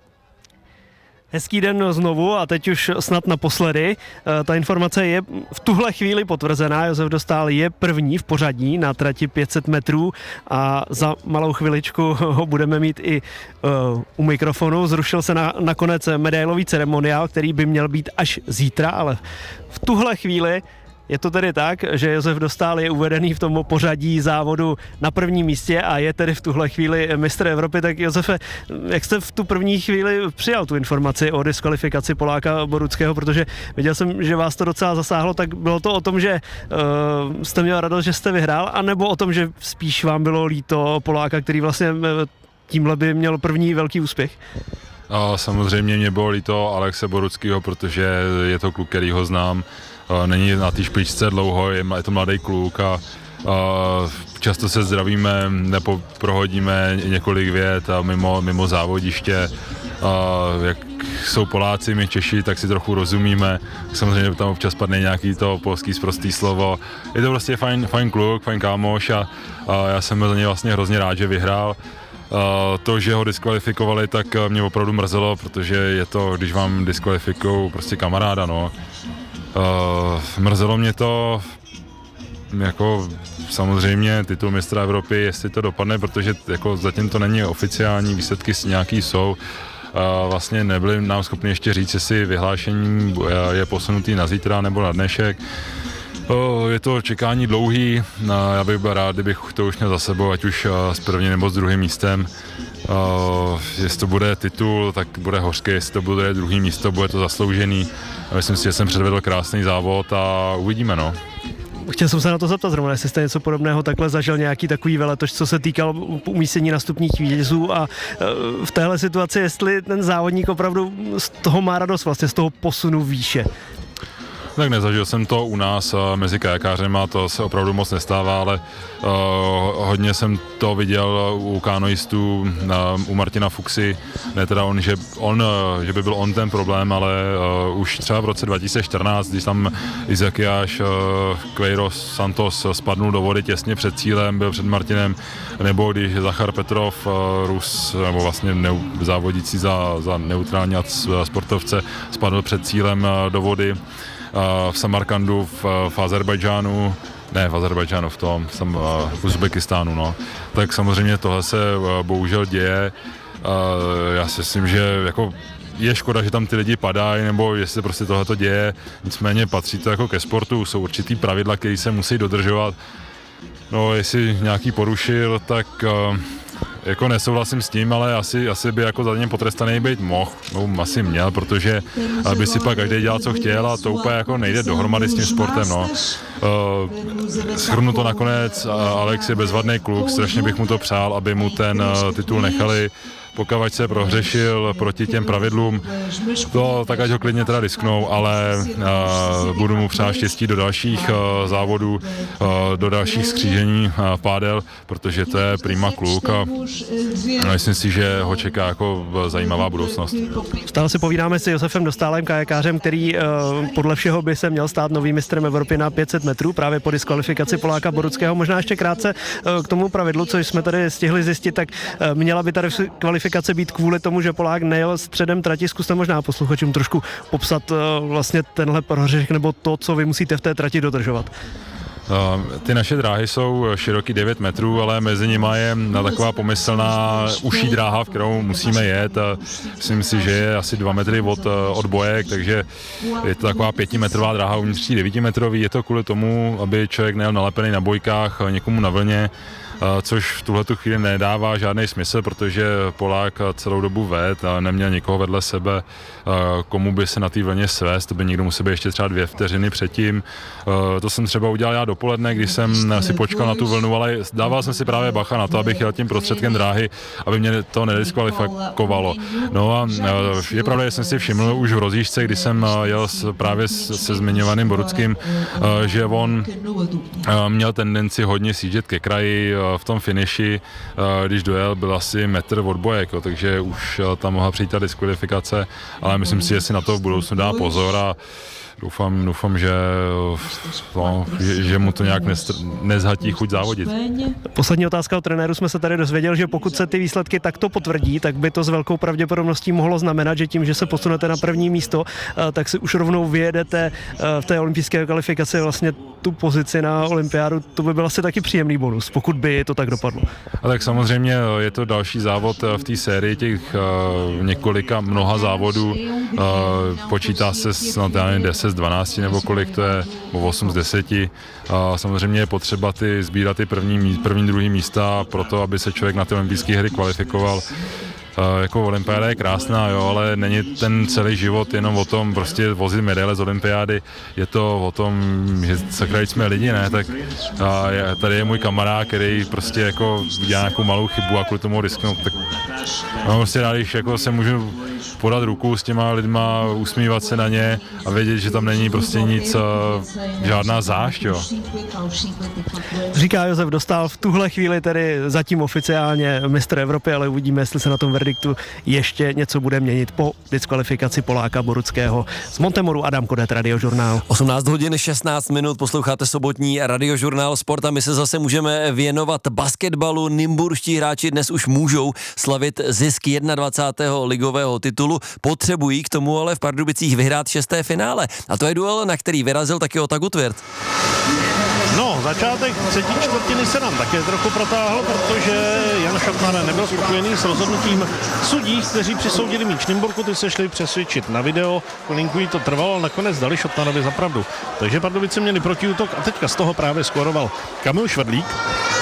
[SPEAKER 24] Hezký den znovu a teď už snad naposledy. Ta informace je v tuhle chvíli potvrzená. Josef Dostál je první v pořadí na trati pět set metrů a za malou chviličku ho budeme mít i uh, u mikrofonu. Zrušil se na, nakonec medailový ceremoniál, který by měl být až zítra, ale v tuhle chvíli je to tedy tak, že Josef Dostál je uvedený v tom pořadí závodu na prvním místě a je tedy v tuhle chvíli mistr Evropy. Tak Josefe, jak jste v tu první chvíli přijal tu informaci o diskvalifikaci Poláka Boruckého, protože viděl jsem, že vás to docela zasáhlo, tak bylo to o tom, že uh, jste měl radost, že jste vyhrál, anebo o tom, že spíš vám bylo líto Poláka, který vlastně tímhle by měl první velký úspěch?
[SPEAKER 25] A samozřejmě mě bylo líto Alexe Boruckého, protože je to kluk, který ho znám. Není na té špičce dlouho, je, je to mladý kluk a, a často se zdravíme, nebo prohodíme několik vět a mimo, mimo závodiště. A jak jsou Poláci, my Češi, tak si trochu rozumíme. Samozřejmě tam občas padne nějaký to polský sprostý slovo. Je to prostě fajn, fajn kluk, fajn kámoš a, a já jsem za něj vlastně hrozně rád, že vyhrál. Uh, to, že ho diskvalifikovali, tak mě opravdu mrzelo, protože je to, když vám diskvalifikují prostě kamaráda, no. Uh, mrzelo mě to, jako samozřejmě titul mistra Evropy, jestli to dopadne, protože jako zatím to není oficiální, výsledky nějaký jsou. Uh, vlastně nebyli nám schopni ještě říct, jestli vyhlášení je posunutý na zítra nebo na dnešek. Uh, je to čekání dlouhý, uh, já bych byl rád, kdybych to už měl za sebou, ať už uh, s prvním nebo s druhým místem. Uh, jestli to bude titul, tak bude hořký, jestli to bude druhý místo, bude to zasloužený. Myslím si, že jsem předvedl krásný závod a uvidíme, no.
[SPEAKER 24] chtěl jsem se na to zeptat zrovna, jestli jste něco podobného takhle zažil, nějaký takový veletoč, co se týkal umístění nastupních vítězů a v téhle situaci, jestli ten závodník opravdu z toho má radost, vlastně z toho posunu výše.
[SPEAKER 25] Tak nezažil jsem to u nás mezi kajakářema, to se opravdu moc nestává, ale uh, hodně jsem to viděl u kanoistů, uh, u Martina Fuxy, ne teda on, že, on, uh, že by byl on ten problém, ale uh, už třeba v roce dva tisíce čtrnáct, když tam Izakiáš uh, Queiroz Santos spadnul do vody těsně před cílem, byl před Martinem, nebo když Zachar Petrov, uh, Rus, nebo vlastně neu, závodící za, za neutrální sportovce, spadl před cílem uh, do vody, v Samarkandu, v, v Azerbajdžánu, ne v Azerbajdžánu, v tom, v Uzbekistánu, no. Tak samozřejmě tohle se bohužel děje. Já si myslím, že jako je škoda, že tam ty lidi padají, nebo jestli prostě tohle to děje, nicméně patří to jako ke sportu, jsou určitý pravidla, které se musí dodržovat. No, jestli nějaký porušil, tak jako nesouhlasím s tím, ale asi, asi by jako za něm potrestaný být mohl, no asi měl, protože by si pak každý dělal, co chtěl a to úplně jako nejde dohromady s tím sportem, no. Uh, shrnu to nakonec, Alex je bezvadný kluk, strašně bych mu to přál, aby mu ten uh, titul nechali, pokud se prohřešil proti těm pravidlům, to tak ať ho klidně teda risknou, ale uh, budu mu přát štěstí do dalších uh, závodů, uh, do dalších skřížení uh, pádel, protože to je prima kluk a myslím si, že ho čeká jako zajímavá budoucnost.
[SPEAKER 24] Stále si povídáme s Josefem Dostálem, kajakářem, který uh, podle všeho by se měl stát novým mistrem Evropy na pět set metrů právě po diskvalifikaci Poláka Boruckého. Možná ještě krátce uh, k tomu pravidlu, co jsme tady stihli zjistit, tak uh, měla by tady kvalifikace být kvůli tomu, že Polák nejel středem trati. Zkuste možná posluchačům trošku popsat uh, vlastně tenhle prohřešek nebo to, co vy musíte v té trati dodržovat.
[SPEAKER 25] Ty naše dráhy jsou široký devět metrů, ale mezi nimi je taková pomyslná uší dráha, v kterou musíme jet. Myslím si, že je asi dva metry od, od bojek, takže je to taková pětimetrová dráha uvnitř devítimetrový. Je to kvůli tomu, aby člověk nejel nalepený na bojkách někomu na vlně, což v tuhletu chvíli nedává žádný smysl, protože Polák celou dobu ved a neměl nikoho vedle sebe, komu by se na té vlně svést, to by někdo musel být ještě třeba dvě vteřiny předtím. To jsem třeba udělal já dopoledne, když jsem si počkal na tu vlnu, ale dával jsem si právě bacha na to, abych jel tím prostředkem dráhy, aby mě to nediskvalifikovalo. No a je pravda, že jsem si všiml už v rozjížďce, když jsem jel právě se zmiňovaným Boruckým, že on měl tendenci hodně sjíždět ke kraji, v tom finiši, když dojel, byl asi metr od bojek, takže už tam mohla přijít ta diskvalifikace, ale myslím si, že si na to v budoucnu dá pozor a Doufám, doufám, že, no, že, že mu to nějak nezhatí chuť závodit.
[SPEAKER 24] Poslední otázka od trenéru jsme se tady dozvěděl, že pokud se ty výsledky takto potvrdí, tak by to s velkou pravděpodobností mohlo znamenat, že tím, že se posunete na první místo, tak si už rovnou vyjedete v té olympijské kvalifikaci vlastně tu pozici na olympiádu. To by byl asi taky příjemný bonus, pokud by to tak dopadlo.
[SPEAKER 25] A tak samozřejmě je to další závod v té sérii těch uh, několika mnoha závodů. Uh, počítá se snad deset z dvanácti nebo kolik to je, osm z deseti. A samozřejmě je potřeba ty sbírat ty první, první druhý místa pro to, aby se člověk na ty olympijské hry kvalifikoval. Uh, jako olympiáda je krásná, jo, ale není ten celý život jenom o tom prostě vozit medaile z olympiády, je to o tom, že sakra, jsme lidi, ne, tak uh, je, tady je můj kamarád, který prostě jako dělá nějakou malou chybu a kvůli tomu risknout, tak mám prostě rád, když jako se můžu podat ruku s těma lidma, usmívat se na ně a vědět, že tam není prostě nic, uh, žádná zášť, jo.
[SPEAKER 24] Říká Josef Dostál, v tuhle chvíli tedy zatím oficiálně mistr Evropy, ale uvidíme, jestli se na tom verdiktu ještě něco bude měnit po diskvalifikaci Poláka Boruckého. Z Montemoru Adam Kodet, Radiožurnál.
[SPEAKER 6] osmnáct hodin šestnáct minut, posloucháte sobotní Radiožurnál Sport a my se zase můžeme věnovat basketbalu. Nymburští hráči dnes už můžou slavit zisk dvacátého prvního ligového titulu, potřebují k tomu ale v Pardubicích vyhrát šesté finále. A to je duel, na který vyrazil taky Otagu Tvěrt.
[SPEAKER 1] No, začátek třetí čtvrtiny se nám také trochu protáhl, protože Jan Šotnar nebyl spokojený s rozhodnutím sudí, kteří přisoudili míč Nymburku, ty se šli přesvědčit na video, chvilinku to trvalo, ale nakonec dali Šotnarovi za pravdu. Takže Pardubice měli protiútok a teďka z toho právě skoroval Kamil Švrdlík.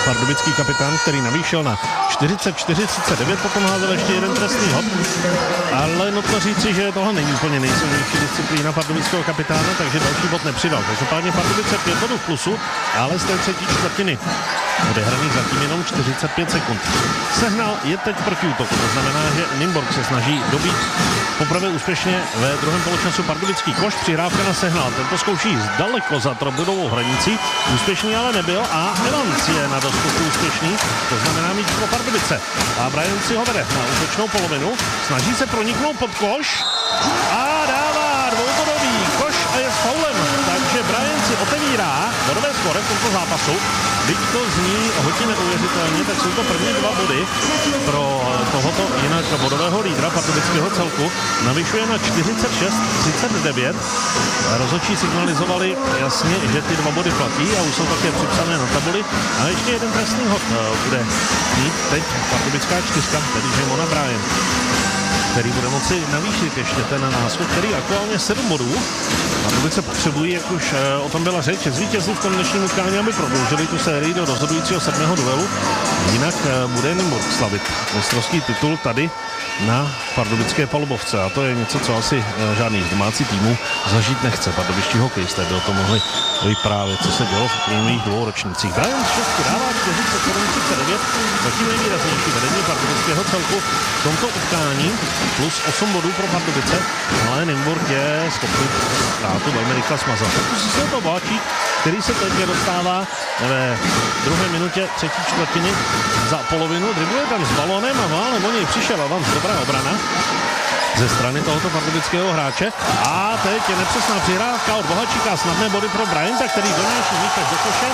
[SPEAKER 1] pardubický kapitán, který navýšil na čtyřicet čtyři třicet devět, potom házel ještě jeden trestný hod, ale nutno říci, že tohle není úplně nejsilnější disciplína pardubického kapitána, takže další bod nepřidal. Každopádně Pardubice pět bodů v plusu, ale z té třetí čtvrtiny odehraných zatím jenom čtyřicet pět sekund. Sehnal je teď proti útoku, to znamená, že Nymburk se snaží dobít poprvé úspěšně ve druhém poločasu pardubický koš, přihrávka na Sehnal. Tento zkouší zdaleko za trobudovou hranicí, úspěšný ale nebyl a Evans je na dostupu úspěšný, to znamená míč pro Pardubice. A Brian si ho vede na útočnou polovinu, snaží se proniknout pod koš a dává dvoubodový koš a je s faulem, takže Brian si otevírá bodové skóre v tomto zápasu. Byť to zní hodně neuvěřitelně, tak jsou to první dva body pro tohoto jinak bodového lídra pardubického celku. Navyšuje na čtyřicet šest třicet devět. Rozhodčí signalizovali jasně, že ty dva body platí a už jsou také připsané na tabuli. A ještě jeden trestný hod bude mít teď pardubická čtyřka, tedy Mona Bryan, který bude moci navýšit ještě ten náskok, který aktuálně sedm bodů. Pardubice potřebují, jak už o tom byla řeč, zvítězit v tom dnešním utkání, aby prodloužili tu sérii do rozhodujícího sedmého duelu. Jinak bude Nymburk slavit mistrovský titul tady na pardubické palubovce a to je něco, co asi žádný z domácí týmů zažít nechce. Pardubičtí hokejisté by o tom mohli vyprávět, co se dělo v uplynulých dvou ročnících. Brian z šestky dává čtyřicet sedm třicet devět, zatím nejvýraznější vedení pardubického celku v tomto utkání, plus osm bodů pro Pardubice, ale Nymburk je schopný ztrátu velmi rychle smazat. Pokusí se to Bohačík, který se teď dostává ve druhé minutě třetí čtvrtiny za polovinu, dribluje tam s balónem a málem o něj přišel Evans, dobrá obrana ze strany tohoto pardubického hráče. A teď je nepřesná přihrávka od Bohačíka, snadné body pro Bryanta, který donáší míč až do koše.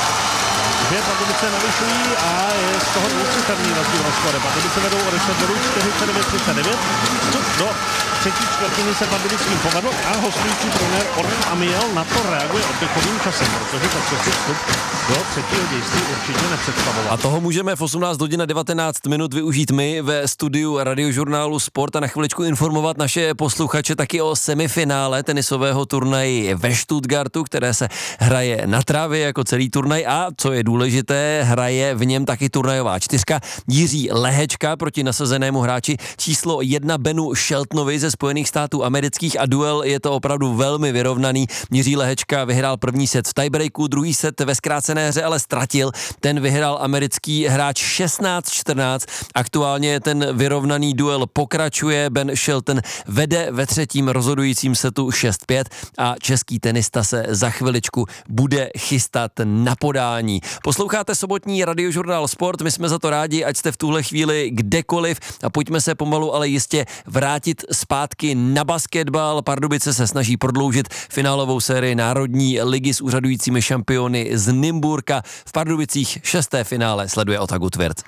[SPEAKER 1] Dvě Pardubice navyšují a je z toho dvouciferný rozdíl na skóre. Pardubice vedou o deset bodů čtyřicet devět třicet devět. Vstup do třetí čtvrtiny se Pardubickým povedl a hostující trenér Oren Amiel na to reaguje oddechovým časem, protože takový vstup do třetího dějství určitě nepředstavoval.
[SPEAKER 6] A toho můžeme v osmnáct hodin a devatenáct minut využít my ve studiu Radiožurnálu Sport a na chviličku informovat naše posluchače taky o semifinále tenisového turnaje ve Stuttgartu, které se hraje na trávě jako celý turnaj a co je důležité, hraje v něm taky turnajová čtyřka Jiří Lehečka proti nasazenému hráči číslo jedna Benu Sheltonovi ze Spojených států amerických a duel je to opravdu velmi vyrovnaný. Jiří Lehečka vyhrál první set v tiebreaku, druhý set ve zkrácené hře ale ztratil. Ten vyhrál americký hráč šestnáct čtrnáct. Aktuálně ten vyrovnaný duel pokračuje. Ben Shelton vede ve třetím rozhodujícím setu šest pět a český tenista se za chviličku bude chystat na podání. Posloucháte sobotní Radiožurnál Sport, my jsme za to rádi, ať jste v tuhle chvíli kdekoliv a pojďme se pomalu, ale jistě vrátit zpátky na basketbal. Pardubice se snaží prodloužit finálovou sérii Národní ligy s úřadujícími šampiony z Nymburka. V Pardubicích šesté finále sleduje Otaku Tvirc.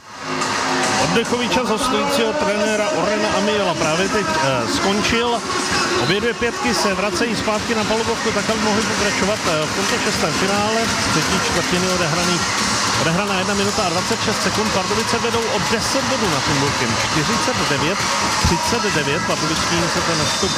[SPEAKER 1] Oddechový čas hostujícího trenéra Orena Amiela právě teď eh, skončil. Obě dvě pětky se vracejí zpátky na palubovku, tak aby mohli pokračovat eh, v tomto šestém finále. Třetí čtvrtiny odehraných. Odehraná jedna minuta a dvacet šest sekund. Pardubice vedou o deset bodů nad Nymburkem. čtyřicet devět třicet devět. Pardubický se ten vstup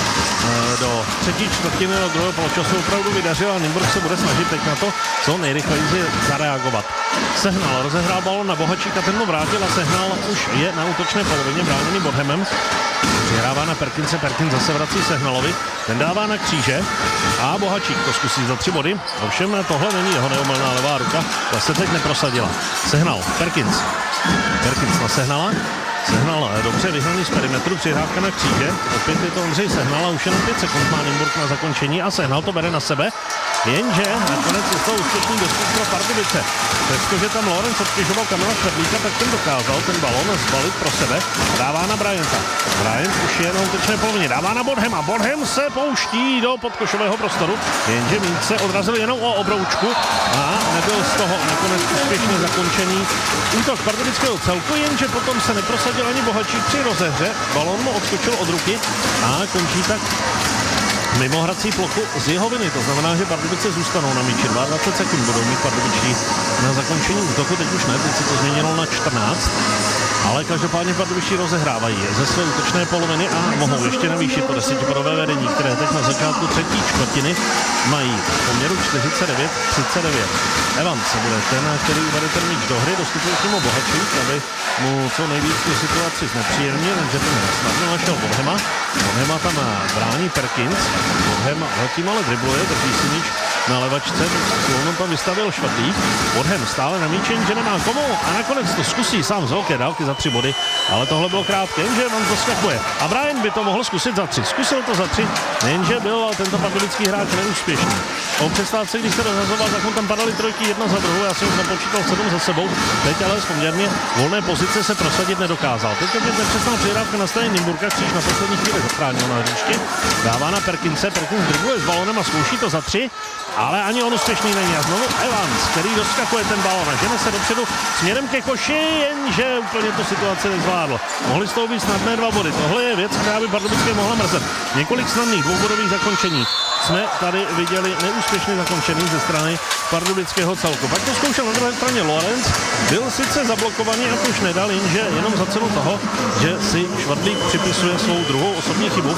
[SPEAKER 1] eh, do třetí čtvrtiny do druhého poločasu opravdu vydařil a Nymburk se bude snažit teď na to co nejrychleji zareagovat. Sehnal, rozehrál balón na Bohačíka, ten mu vrátil a Sehnal už je na útočné polovině bráněný Bodhemem. Přihrává na Perkinse, Perkins zase vrací Sehnalovi, ten dává na Kříže a Bohačík to zkusí za tři body. Ovšem tohle není jeho neomylná levá ruka, ta se teď neprosadila. Sehnal, Perkins, Perkins na Sehnala. Sehnal dobře vyhnaný z perimetru, přihrávka na Kříže, opět je to Ondřej Sehnal a už jenom pět sekund má Nymburk na zakončení a Sehnal to bere na sebe, jenže nakonec je to úspěšný dostup pro Pardubice. Přestože tam Lorenz obtěžoval Kamila Švedlíka, tak ten dokázal ten balón zbalit pro sebe, dává na Bryanta. Bryant už je na útočné polovině, dává na Bodhema, Bodhem se pouští do podkošového prostoru, jenže míč se odrazil jenom o obroučku a nebyl z toho nakonec úspěšně zakončený útok pardubického celku, jenže potom se neprosadil ani Bohačík při rozehře, balón mu odskočil od ruky a končí tak mimo hrací plochu z jeho viny. To znamená, že Pardubice zůstanou na míči. dvacet dva sekund budou mít Pardubičtí na zakončení útoku, teď už ne, teď se to změnilo na čtrnáct. Ale každopádně Pardubičtí rozehrávají ze své útočné poloviny a mohou ještě navýšit to desetibodové vedení, které teď na začátku třetí čtvrtiny mají v poměru čtyřicet devět třicet devět. Evans se bude ten, který uvede ten míč do hry, dostupuje k němu Bohačík, aby mu co nejvíc tu situaci znepříjemnil, jenže ten snadno našel Bodhema. Bodhema tam brání Perkins, Bodhem zatím ale dribluje, drží si míč na levačce, Slovno tam vystavil Švadlík, Bodhem stále na míči, že nemá komu a nakonec to zkusí sám z velké dálky za tři body, ale tohle bylo krátké, jenže Evans doskakuje a Brian by to mohl zkusit za tři, zkusil to za tři, jenže byl tento pardubický hráč neúspěšný. O přestávce, když se rozhazoval, tak tam padaly trojky jedna za druhou, já jsem už napočítal sedm za sebou, teď ale z poměrně volné pozice se prosadit nedokázal. Teď je nepřesná přihrávka na straně Nymburka, Kříž na poslední chvíli zachránil na hřišti, dává na Perkinse, Perkins dribluje s balonem a zkouší to za tři, ale ani on úspěšný není. A znovu Evans, který doskakuje ten balon a žene se dopředu směrem ke koši, jenže úplně tu situaci nezvládl. Mohli z toho být snadné dva body. Tohle je věc, která by Pardubické mohla mrzet. Několik snadných dvoubodových zakončení jsme tady viděli neúspěšně zakončený ze strany pardubického celku. Pak to zkoušel na druhé straně Lorenz, byl sice zablokovaný a to už nedal, jenže jenom za cenu toho, že si Švadlík připisuje svou druhou osobní chybu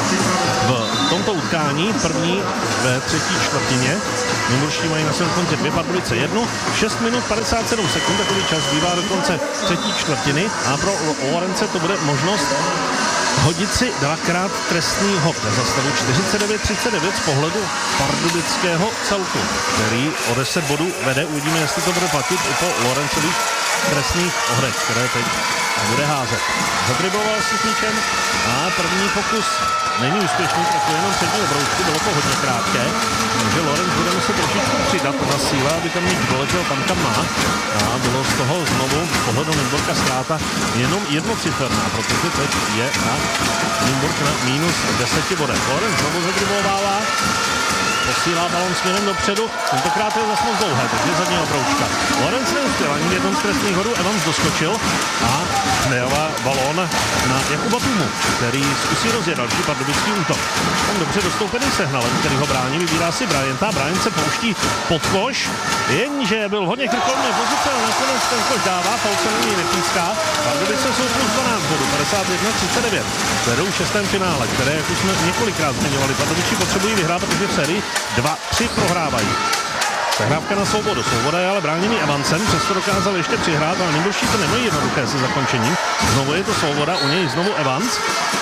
[SPEAKER 1] v tomto utkání, první ve třetí čtvrtině. Nymburští mají na svém konci dvě, Pardubice jednu, šest minut padesát sedm sekund, takový čas bývá do konce třetí čtvrtiny a pro Lorence to bude možnost hodit si dvakrát trestný hod za stavu čtyřicet devět třicet devět z pohledu pardubického celku, který o deset bodů vede. Uvidíme, jestli to bude platit i po Lorencových trestných hodech, které teď bude házet. Zadriboval si s míčem a první pokus není úspěšný, trochu jenom přední obroučku, bylo to hodně krátké, takže Lorenz bude muset trošičku přidat na síle, aby tam míč doletěl tam, kam má. A bylo z toho znovu z pohledu Nymburka ztráta jenom jednociferná, protože teď je na Nymburk na mínus deseti bodech. Lorenz znovu zadribovává, posílá balon směrem dopředu, tentokrát je zase moc dlouhé, takže zadní obroučka. Lorenz neuspěl ani v jednom z trestných hodů, Evans doskočil a nedává balón na Jakuba Tumu, který zkusí rozjet další pardubický útok. Tam dobře dostoupený Sehnalem, který ho brání, vybírá si Bryanta, Bryant se pouští pod koš, jenže byl hodně krkolné pozice, ale nakonec ten koš dává, falce není nepíská. Pardubice jsou plus dvanáct bodů, padesát jedna třicet devět. Vedou v šestém finále, které, jak už jsme několikrát zmiňovali, Pardubičí potřebují vyhrát, protože v sérii dva tři prohrávají. Zahrávka na Svobodu. Svoboda je ale bráněný Evansem, přesto dokázal ještě přihrát, ale Nymburští to nemají jednoduché se zakončením. Znovu je to Svoboda, u něj znovu Evans.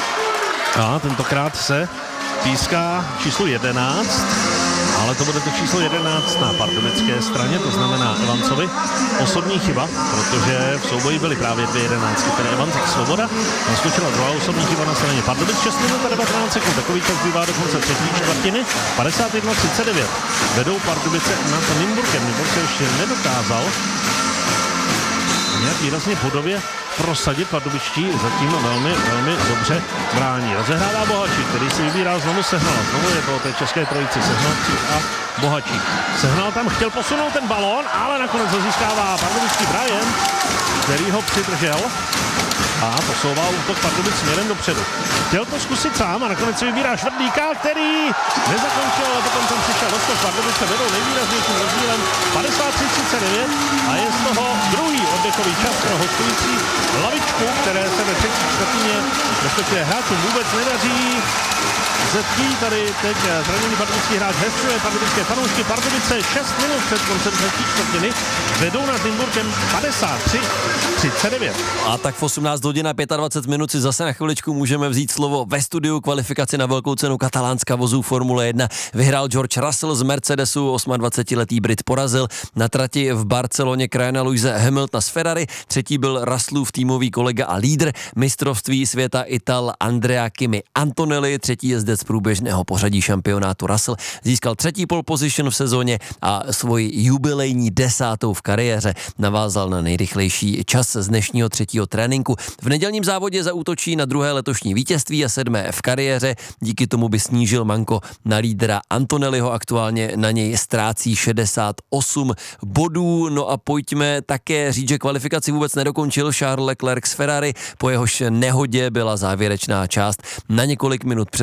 [SPEAKER 1] A tentokrát se píská číslo jedenáct, ale to bude to číslo jedenáct na pardubické straně, to znamená Evansovi osobní chyba, protože v souboji byly právě dvě jedenáctky, tedy Evans a Svoboda. Naskočila druhá osobní chyba na straně Pardubic, šest minut a devatenáct sekund, takový čas bývá do konce třetí čtvrtiny, padesát jedna třicet devět. Vedou Pardubice nad Nymburkem, Nymburk se ještě nedokázal nějak výrazně bodově prosadit, pardubičtí zatím velmi, velmi dobře brání. Rozehrává Bohačík, který si vybírá znovu Sehnala. Znovu je to o té české trojici Sehnal a Bohačík. Sehnal tam chtěl posunout ten balón, ale nakonec ho získává pardubický Brian, který ho přidržel a posouvá útok Pardubic směrem dopředu. Chtěl to zkusit sám a nakonec si vybírá Švrdlíka, který nezakončil, ale potom tam přišel doskok. Pardubice vedou nejvýraznějším rozdílem padesát tři třicet devět a je z toho druhý oddechový čas pro hostující lavičku, které se ve třetí čtvrtině, respektive hráčům vůbec nedaří. Zetky tady teď zraněný pardubický hráč hestuje pardubické fanoušky. Pardubice šest minut před koncem třetí čtvrtiny vedou nad Nymburkem padesát tři třicet devět.
[SPEAKER 6] A tak v osmnáct hodin a dvacet pět minut si zase na chviličku můžeme vzít slovo ve studiu. Kvalifikaci na velkou cenu katalánska vozů Formule jedna vyhrál George Russell z Mercedesu, dvacetiosmiletý Brit porazil na trati v Barceloně krajana Luise Hamiltona z Ferrari, třetí byl Russellův týmový kolega a lídr mistrovství světa Ital Andrea Kimi Antonelli, třetí jezdec průběžného pořadí šampionátu Russell, získal třetí pole position v sezóně a svoji jubilejní desátou v kariéře navázal na nejrychlejší čas z dnešního třetího tréninku. V nedělním závodě zaútočí na druhé letošní vítězství a sedmé v kariéře, díky tomu by snížil manko na lídra Antonelliho, aktuálně na něj ztrácí šedesát osm bodů. No a pojďme také říct, že kvalifikaci vůbec nedokončil Charles Leclerc z Ferrari, po jehož nehodě byla závěrečná část na několik minut přerušena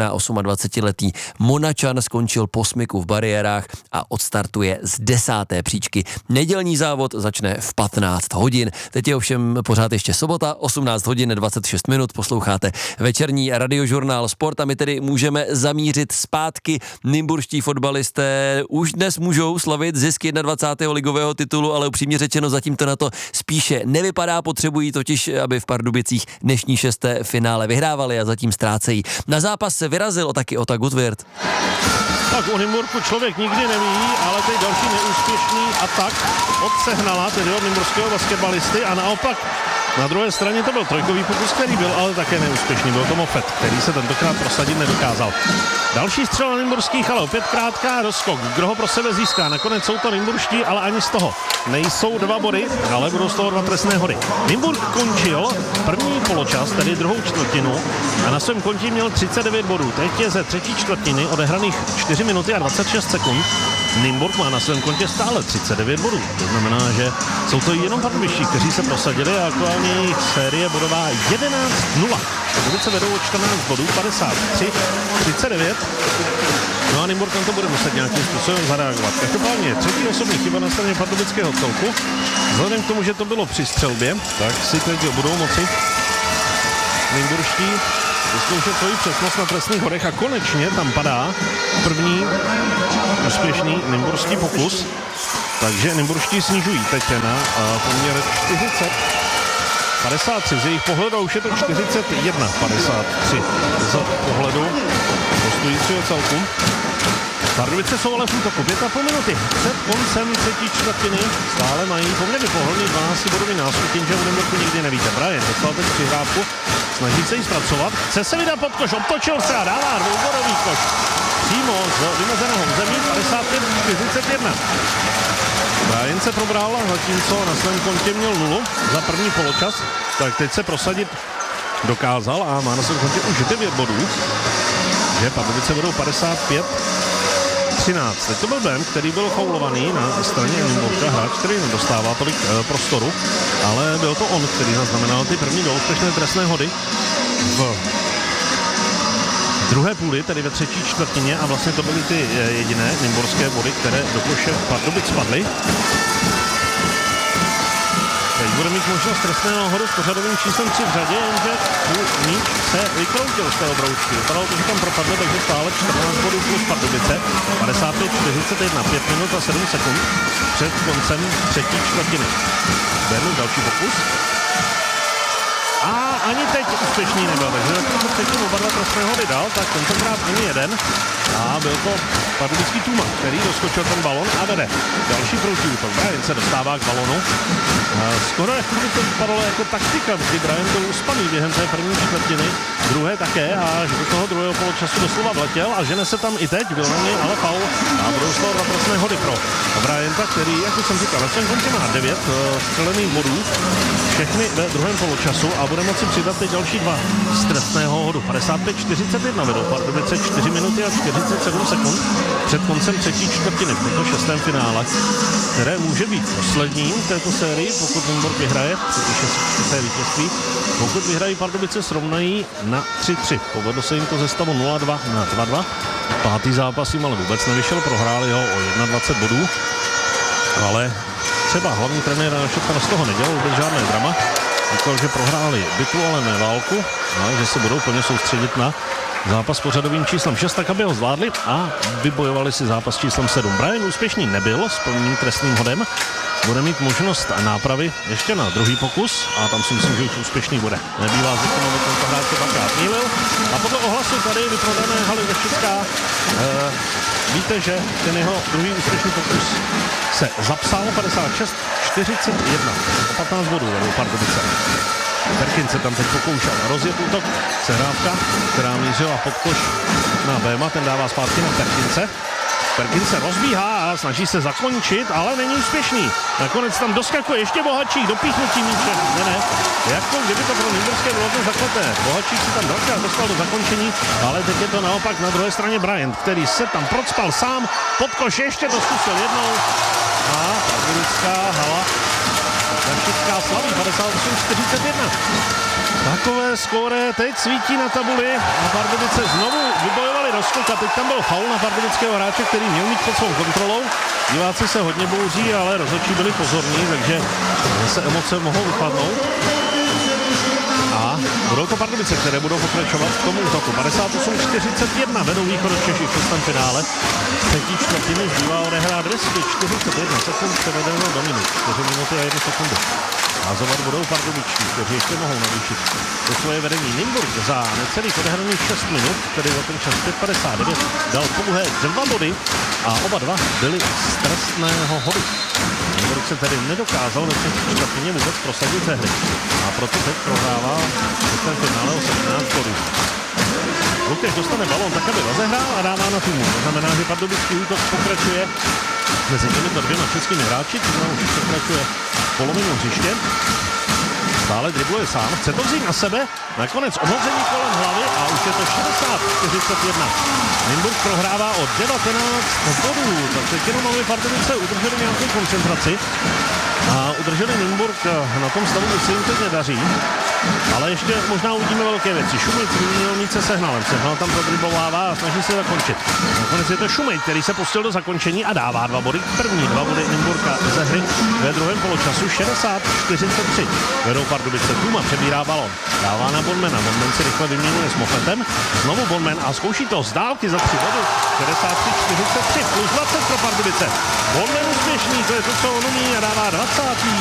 [SPEAKER 6] možná dvacetiosmiletý Monačan skončil po smyku v bariérách a odstartuje z desáté příčky. Nedělní závod začne v patnáct hodin. Teď je ovšem pořád ještě sobota, osmnáct hodin dvacet šest minut, posloucháte večerní radiožurnál Sport a my tedy můžeme zamířit zpátky. Nymburští fotbalisté už dnes můžou slavit zisk dvacátého ligového titulu, ale upřímně řečeno zatím to na to spíše nevypadá, potřebují totiž, aby v Pardubicích dnešní šesté finále vyhrávali a zatím ztrácejí. Na zápas se vyrazil taky Ota Gutwirth.
[SPEAKER 1] Tak o Nymburku člověk nikdy neví, ale teď další neúspěšný atak od Sehnala, tedy od nymburského basketbalisty a naopak na druhé straně to byl trojkový pokus, který byl ale také neúspěšný. Byl to Mofet, který se tentokrát prosadit nedokázal. Další střela nymburských, ale opět krátká rozskok. Kdo ho pro sebe získá? Nakonec jsou to nymburští, ale ani z toho nejsou dva body, ale budou z toho dva trestné hody. Nymburk končil první poločas, tedy druhou čtvrtinu a na svém konti měl třicet devět bodů. Teď je ze třetí čtvrtiny odehraných čtyři minuty a dvacet šest sekund. Nymburk má na svém kontě stále třicet devět bodů. To znamená, že jsou to jenom pardubičtí, kteří se prosadili a aktuálně jejich série bodová jedenáct nula. Pardubice vedou o čtrnáct bodů, padesát tři třicet devět. No a Nymburk tam to bude muset nějakým způsobem zareagovat. Každopádně třetí osobní chyba na straně pardubického celku. Vzhledem k tomu, že to bylo při střelbě, tak si teď budou moci nymburští vyzkoušet svoji přesnost na trestných hodech a konečně tam padá první úspěšný nymburský pokus. Takže nymburští snižují teď na poměr čtyřicet padesát tři. Z jejich pohledu už je to čtyřicet jedna padesát tři z pohledu hostujícího celku. Pardubice jsou ale v útoku pět a půl minuty. Před koncem třetí čtvrtiny stále mají poměrně pohodlný dvanáctibodový náskok, jenže v Nymburku nikdy nevíte. Brian dostal teď přihrávku, snaží se ji zpracovat, chce se vydat pod koš, obtočil se a dává dvoubodový koš. Přímo z vymezeného zemí padesát pět čtyřicet jedna. Brian se probral, zatímco na svém kontě měl nulu za první poločas, tak teď se prosadit dokázal a má na svém kontě už devět bodů. Že Pardubice vedou padesát pět třináct. Teď to byl Bem, který byl faulovaný na straně Nymburka, hráč, který nedostává tolik e, prostoru, ale byl to on, který zaznamenal ty první úspěšné trestné hody v druhé půli, tedy ve třetí čtvrtině a vlastně to byly ty e, jediné nymburské body, které do koše Pardubic spadly. Teď bude mít možnost trestného hodu s pořadovým číslem tři v řadě, jenže míč se vykroutil z té obroučky. Vypadalo to, že tam propadlo, takže stále čtrnáct bodů plus Pardubice. padesát pět čtyřicet jedna, pět minut a sedm sekund před koncem třetí čtvrtiny. Benu další pokus. A ani teď úspěšný nebyl, takže když předtím oba dva trestné hody dal, tak tentokrát ani jeden. A byl to pardubický Tuma, který doskočil ten balon a vede. Další protiútok. Brian se dostává k balonu. Skoro jak to vypadalo jako taktika, kdy Brian byl uspaný během té první čtvrtiny, druhé také a až do toho druhého poločasu doslova vletěl a žene se tam i teď, byl na něj ale faul a budou z toho dva trestné hody pro Brianta, který, jak už jsem říkal, na svém kontě má devět střelených bodů, všechny ve druhém poločasu a bude moci přidat teď další dva z trestného hodu. padesát pět čtyřicet jedna vedou Pardubice čtyři minuty a čtyřicet sedm sekund před koncem třetí čtvrtiny v tomto šestém finále, které může být posledním v této sérii, pokud Nymburk vyhraje, přetíše šesté vítězství. Pokud vyhrají Pardubice, srovnají na tři tři. Povedlo se jim to ze stavu nula dva na dva dva. Pátý zápas jim ale vůbec nevyšel, prohráli ho o dvacet jedna bodů, ale třeba hlavní trenér Šopka z toho nedělal vůbec žádné drama. Říkal, že prohráli bitvu, ale ne válku, ale že se budou plně soustředit na zápas s pořadovým číslem šest, tak aby ho zvládli a vybojovali si zápas číslem sedm. Brian úspěšný nebyl s plným trestným hodem, bude mít možnost nápravy ještě na druhý pokus a tam si myslím, že už úspěšný bude. Nebývá zvykem, aby tento hráč se dvakrát mýlil. A podle ohlasu tady vyprodané haly ve Všecká, eh, víte, že ten jeho druhý úspěšný pokus se zapsal padesát šest čtyřicet jedna. O patnáct bodů vedou Pardubice. Perkins se tam teď pokoušel rozjet útok. Sehrávka, která mířila pod koš na Béma, ten dává zpátky na Perkince. Perkins se rozbíhá a snaží se zakončit, ale není úspěšný. Nakonec tam doskakuje ještě Bohačík, dopíchnutí míče. Ne, ne. Jako kdyby to pro nymburské bylo to zakleté. Bohačík si tam dvakrát dostal do zakončení, ale teď je to naopak na druhé straně Bryant, který se tam procpal sám pod koš, ještě to zkusil jednou. A pardubická hala Rašická slaví padesát osm čtyřicet jedna. Takové skóre teď svítí na tabuli a Pardubice znovu vybojovali rozkok a teď tam byl faul na pardubického hráče, který měl mít pod svou kontrolou. Diváci se hodně bouří, ale rozhodčí byli pozorní, takže zase emoce mohou vypadnout. A budou to Pardubice, které budou pokračovat v tom útoku. padesát osm čtyřicet jedna vedou Východočeši v šestém finále. Třetí čtvrtiny zbývá odehrát dvě stě čtyřicet jedna sekund převedeno do minut. čtyři minuty a jednu sekundu. Házovat budou Pardubičtí, kteří ještě mohou navýšit do svoje vedení. Nymburk za necelých odehraných šest minut, tedy za ten čas pět padesát devět, dal pouhé dva body a oba dva byli z trestného hodu. Nymburk se tedy nedokázal ve třetí čtvrtině vůbec prosadit ze hry. A proto teď prohrává v tom finále o sedmnáct bodů. Lukáš dostane balón tak, aby rozehrál a dává na týmu. To znamená, že pardubický útok pokračuje mezi těmito dvěma českými hráči, to už pokračuje polovinu hřiště. Stále dribluje sám, chce to vzít na sebe, nakonec omlazení kolem hlavy a už je to šedesát čtyřicet jedna. Nymburk prohrává o devatenáct bodů, tak teď jenom aby Pardubice udrželi nějakou koncentraci a udrželi Nymburk na tom stavu, že se jim teď nedaří. Ale ještě možná uvidíme velké věci. Šumejc vyměnil míce Sehnalem. Sehnal tam prodribovává a snaží se zakončit. Nakonec je to Šumejc, který se pustil do zakončení a dává dva body. První dva body Nymburka ze hry ve druhém poločasu šedesát čtyřicet tři. Vedou Pardubice. Tuma přebírá balon. Dává na Bonmana. Bonman si rychle vyměňuje s Mofetem. Znovu Bonman a zkouší to z dálky za tři body. šedesát tři čtyřicet tři plus dvacet pro Pardubice. Bonman úspěšný, to je to, co on umí a dává dvacátý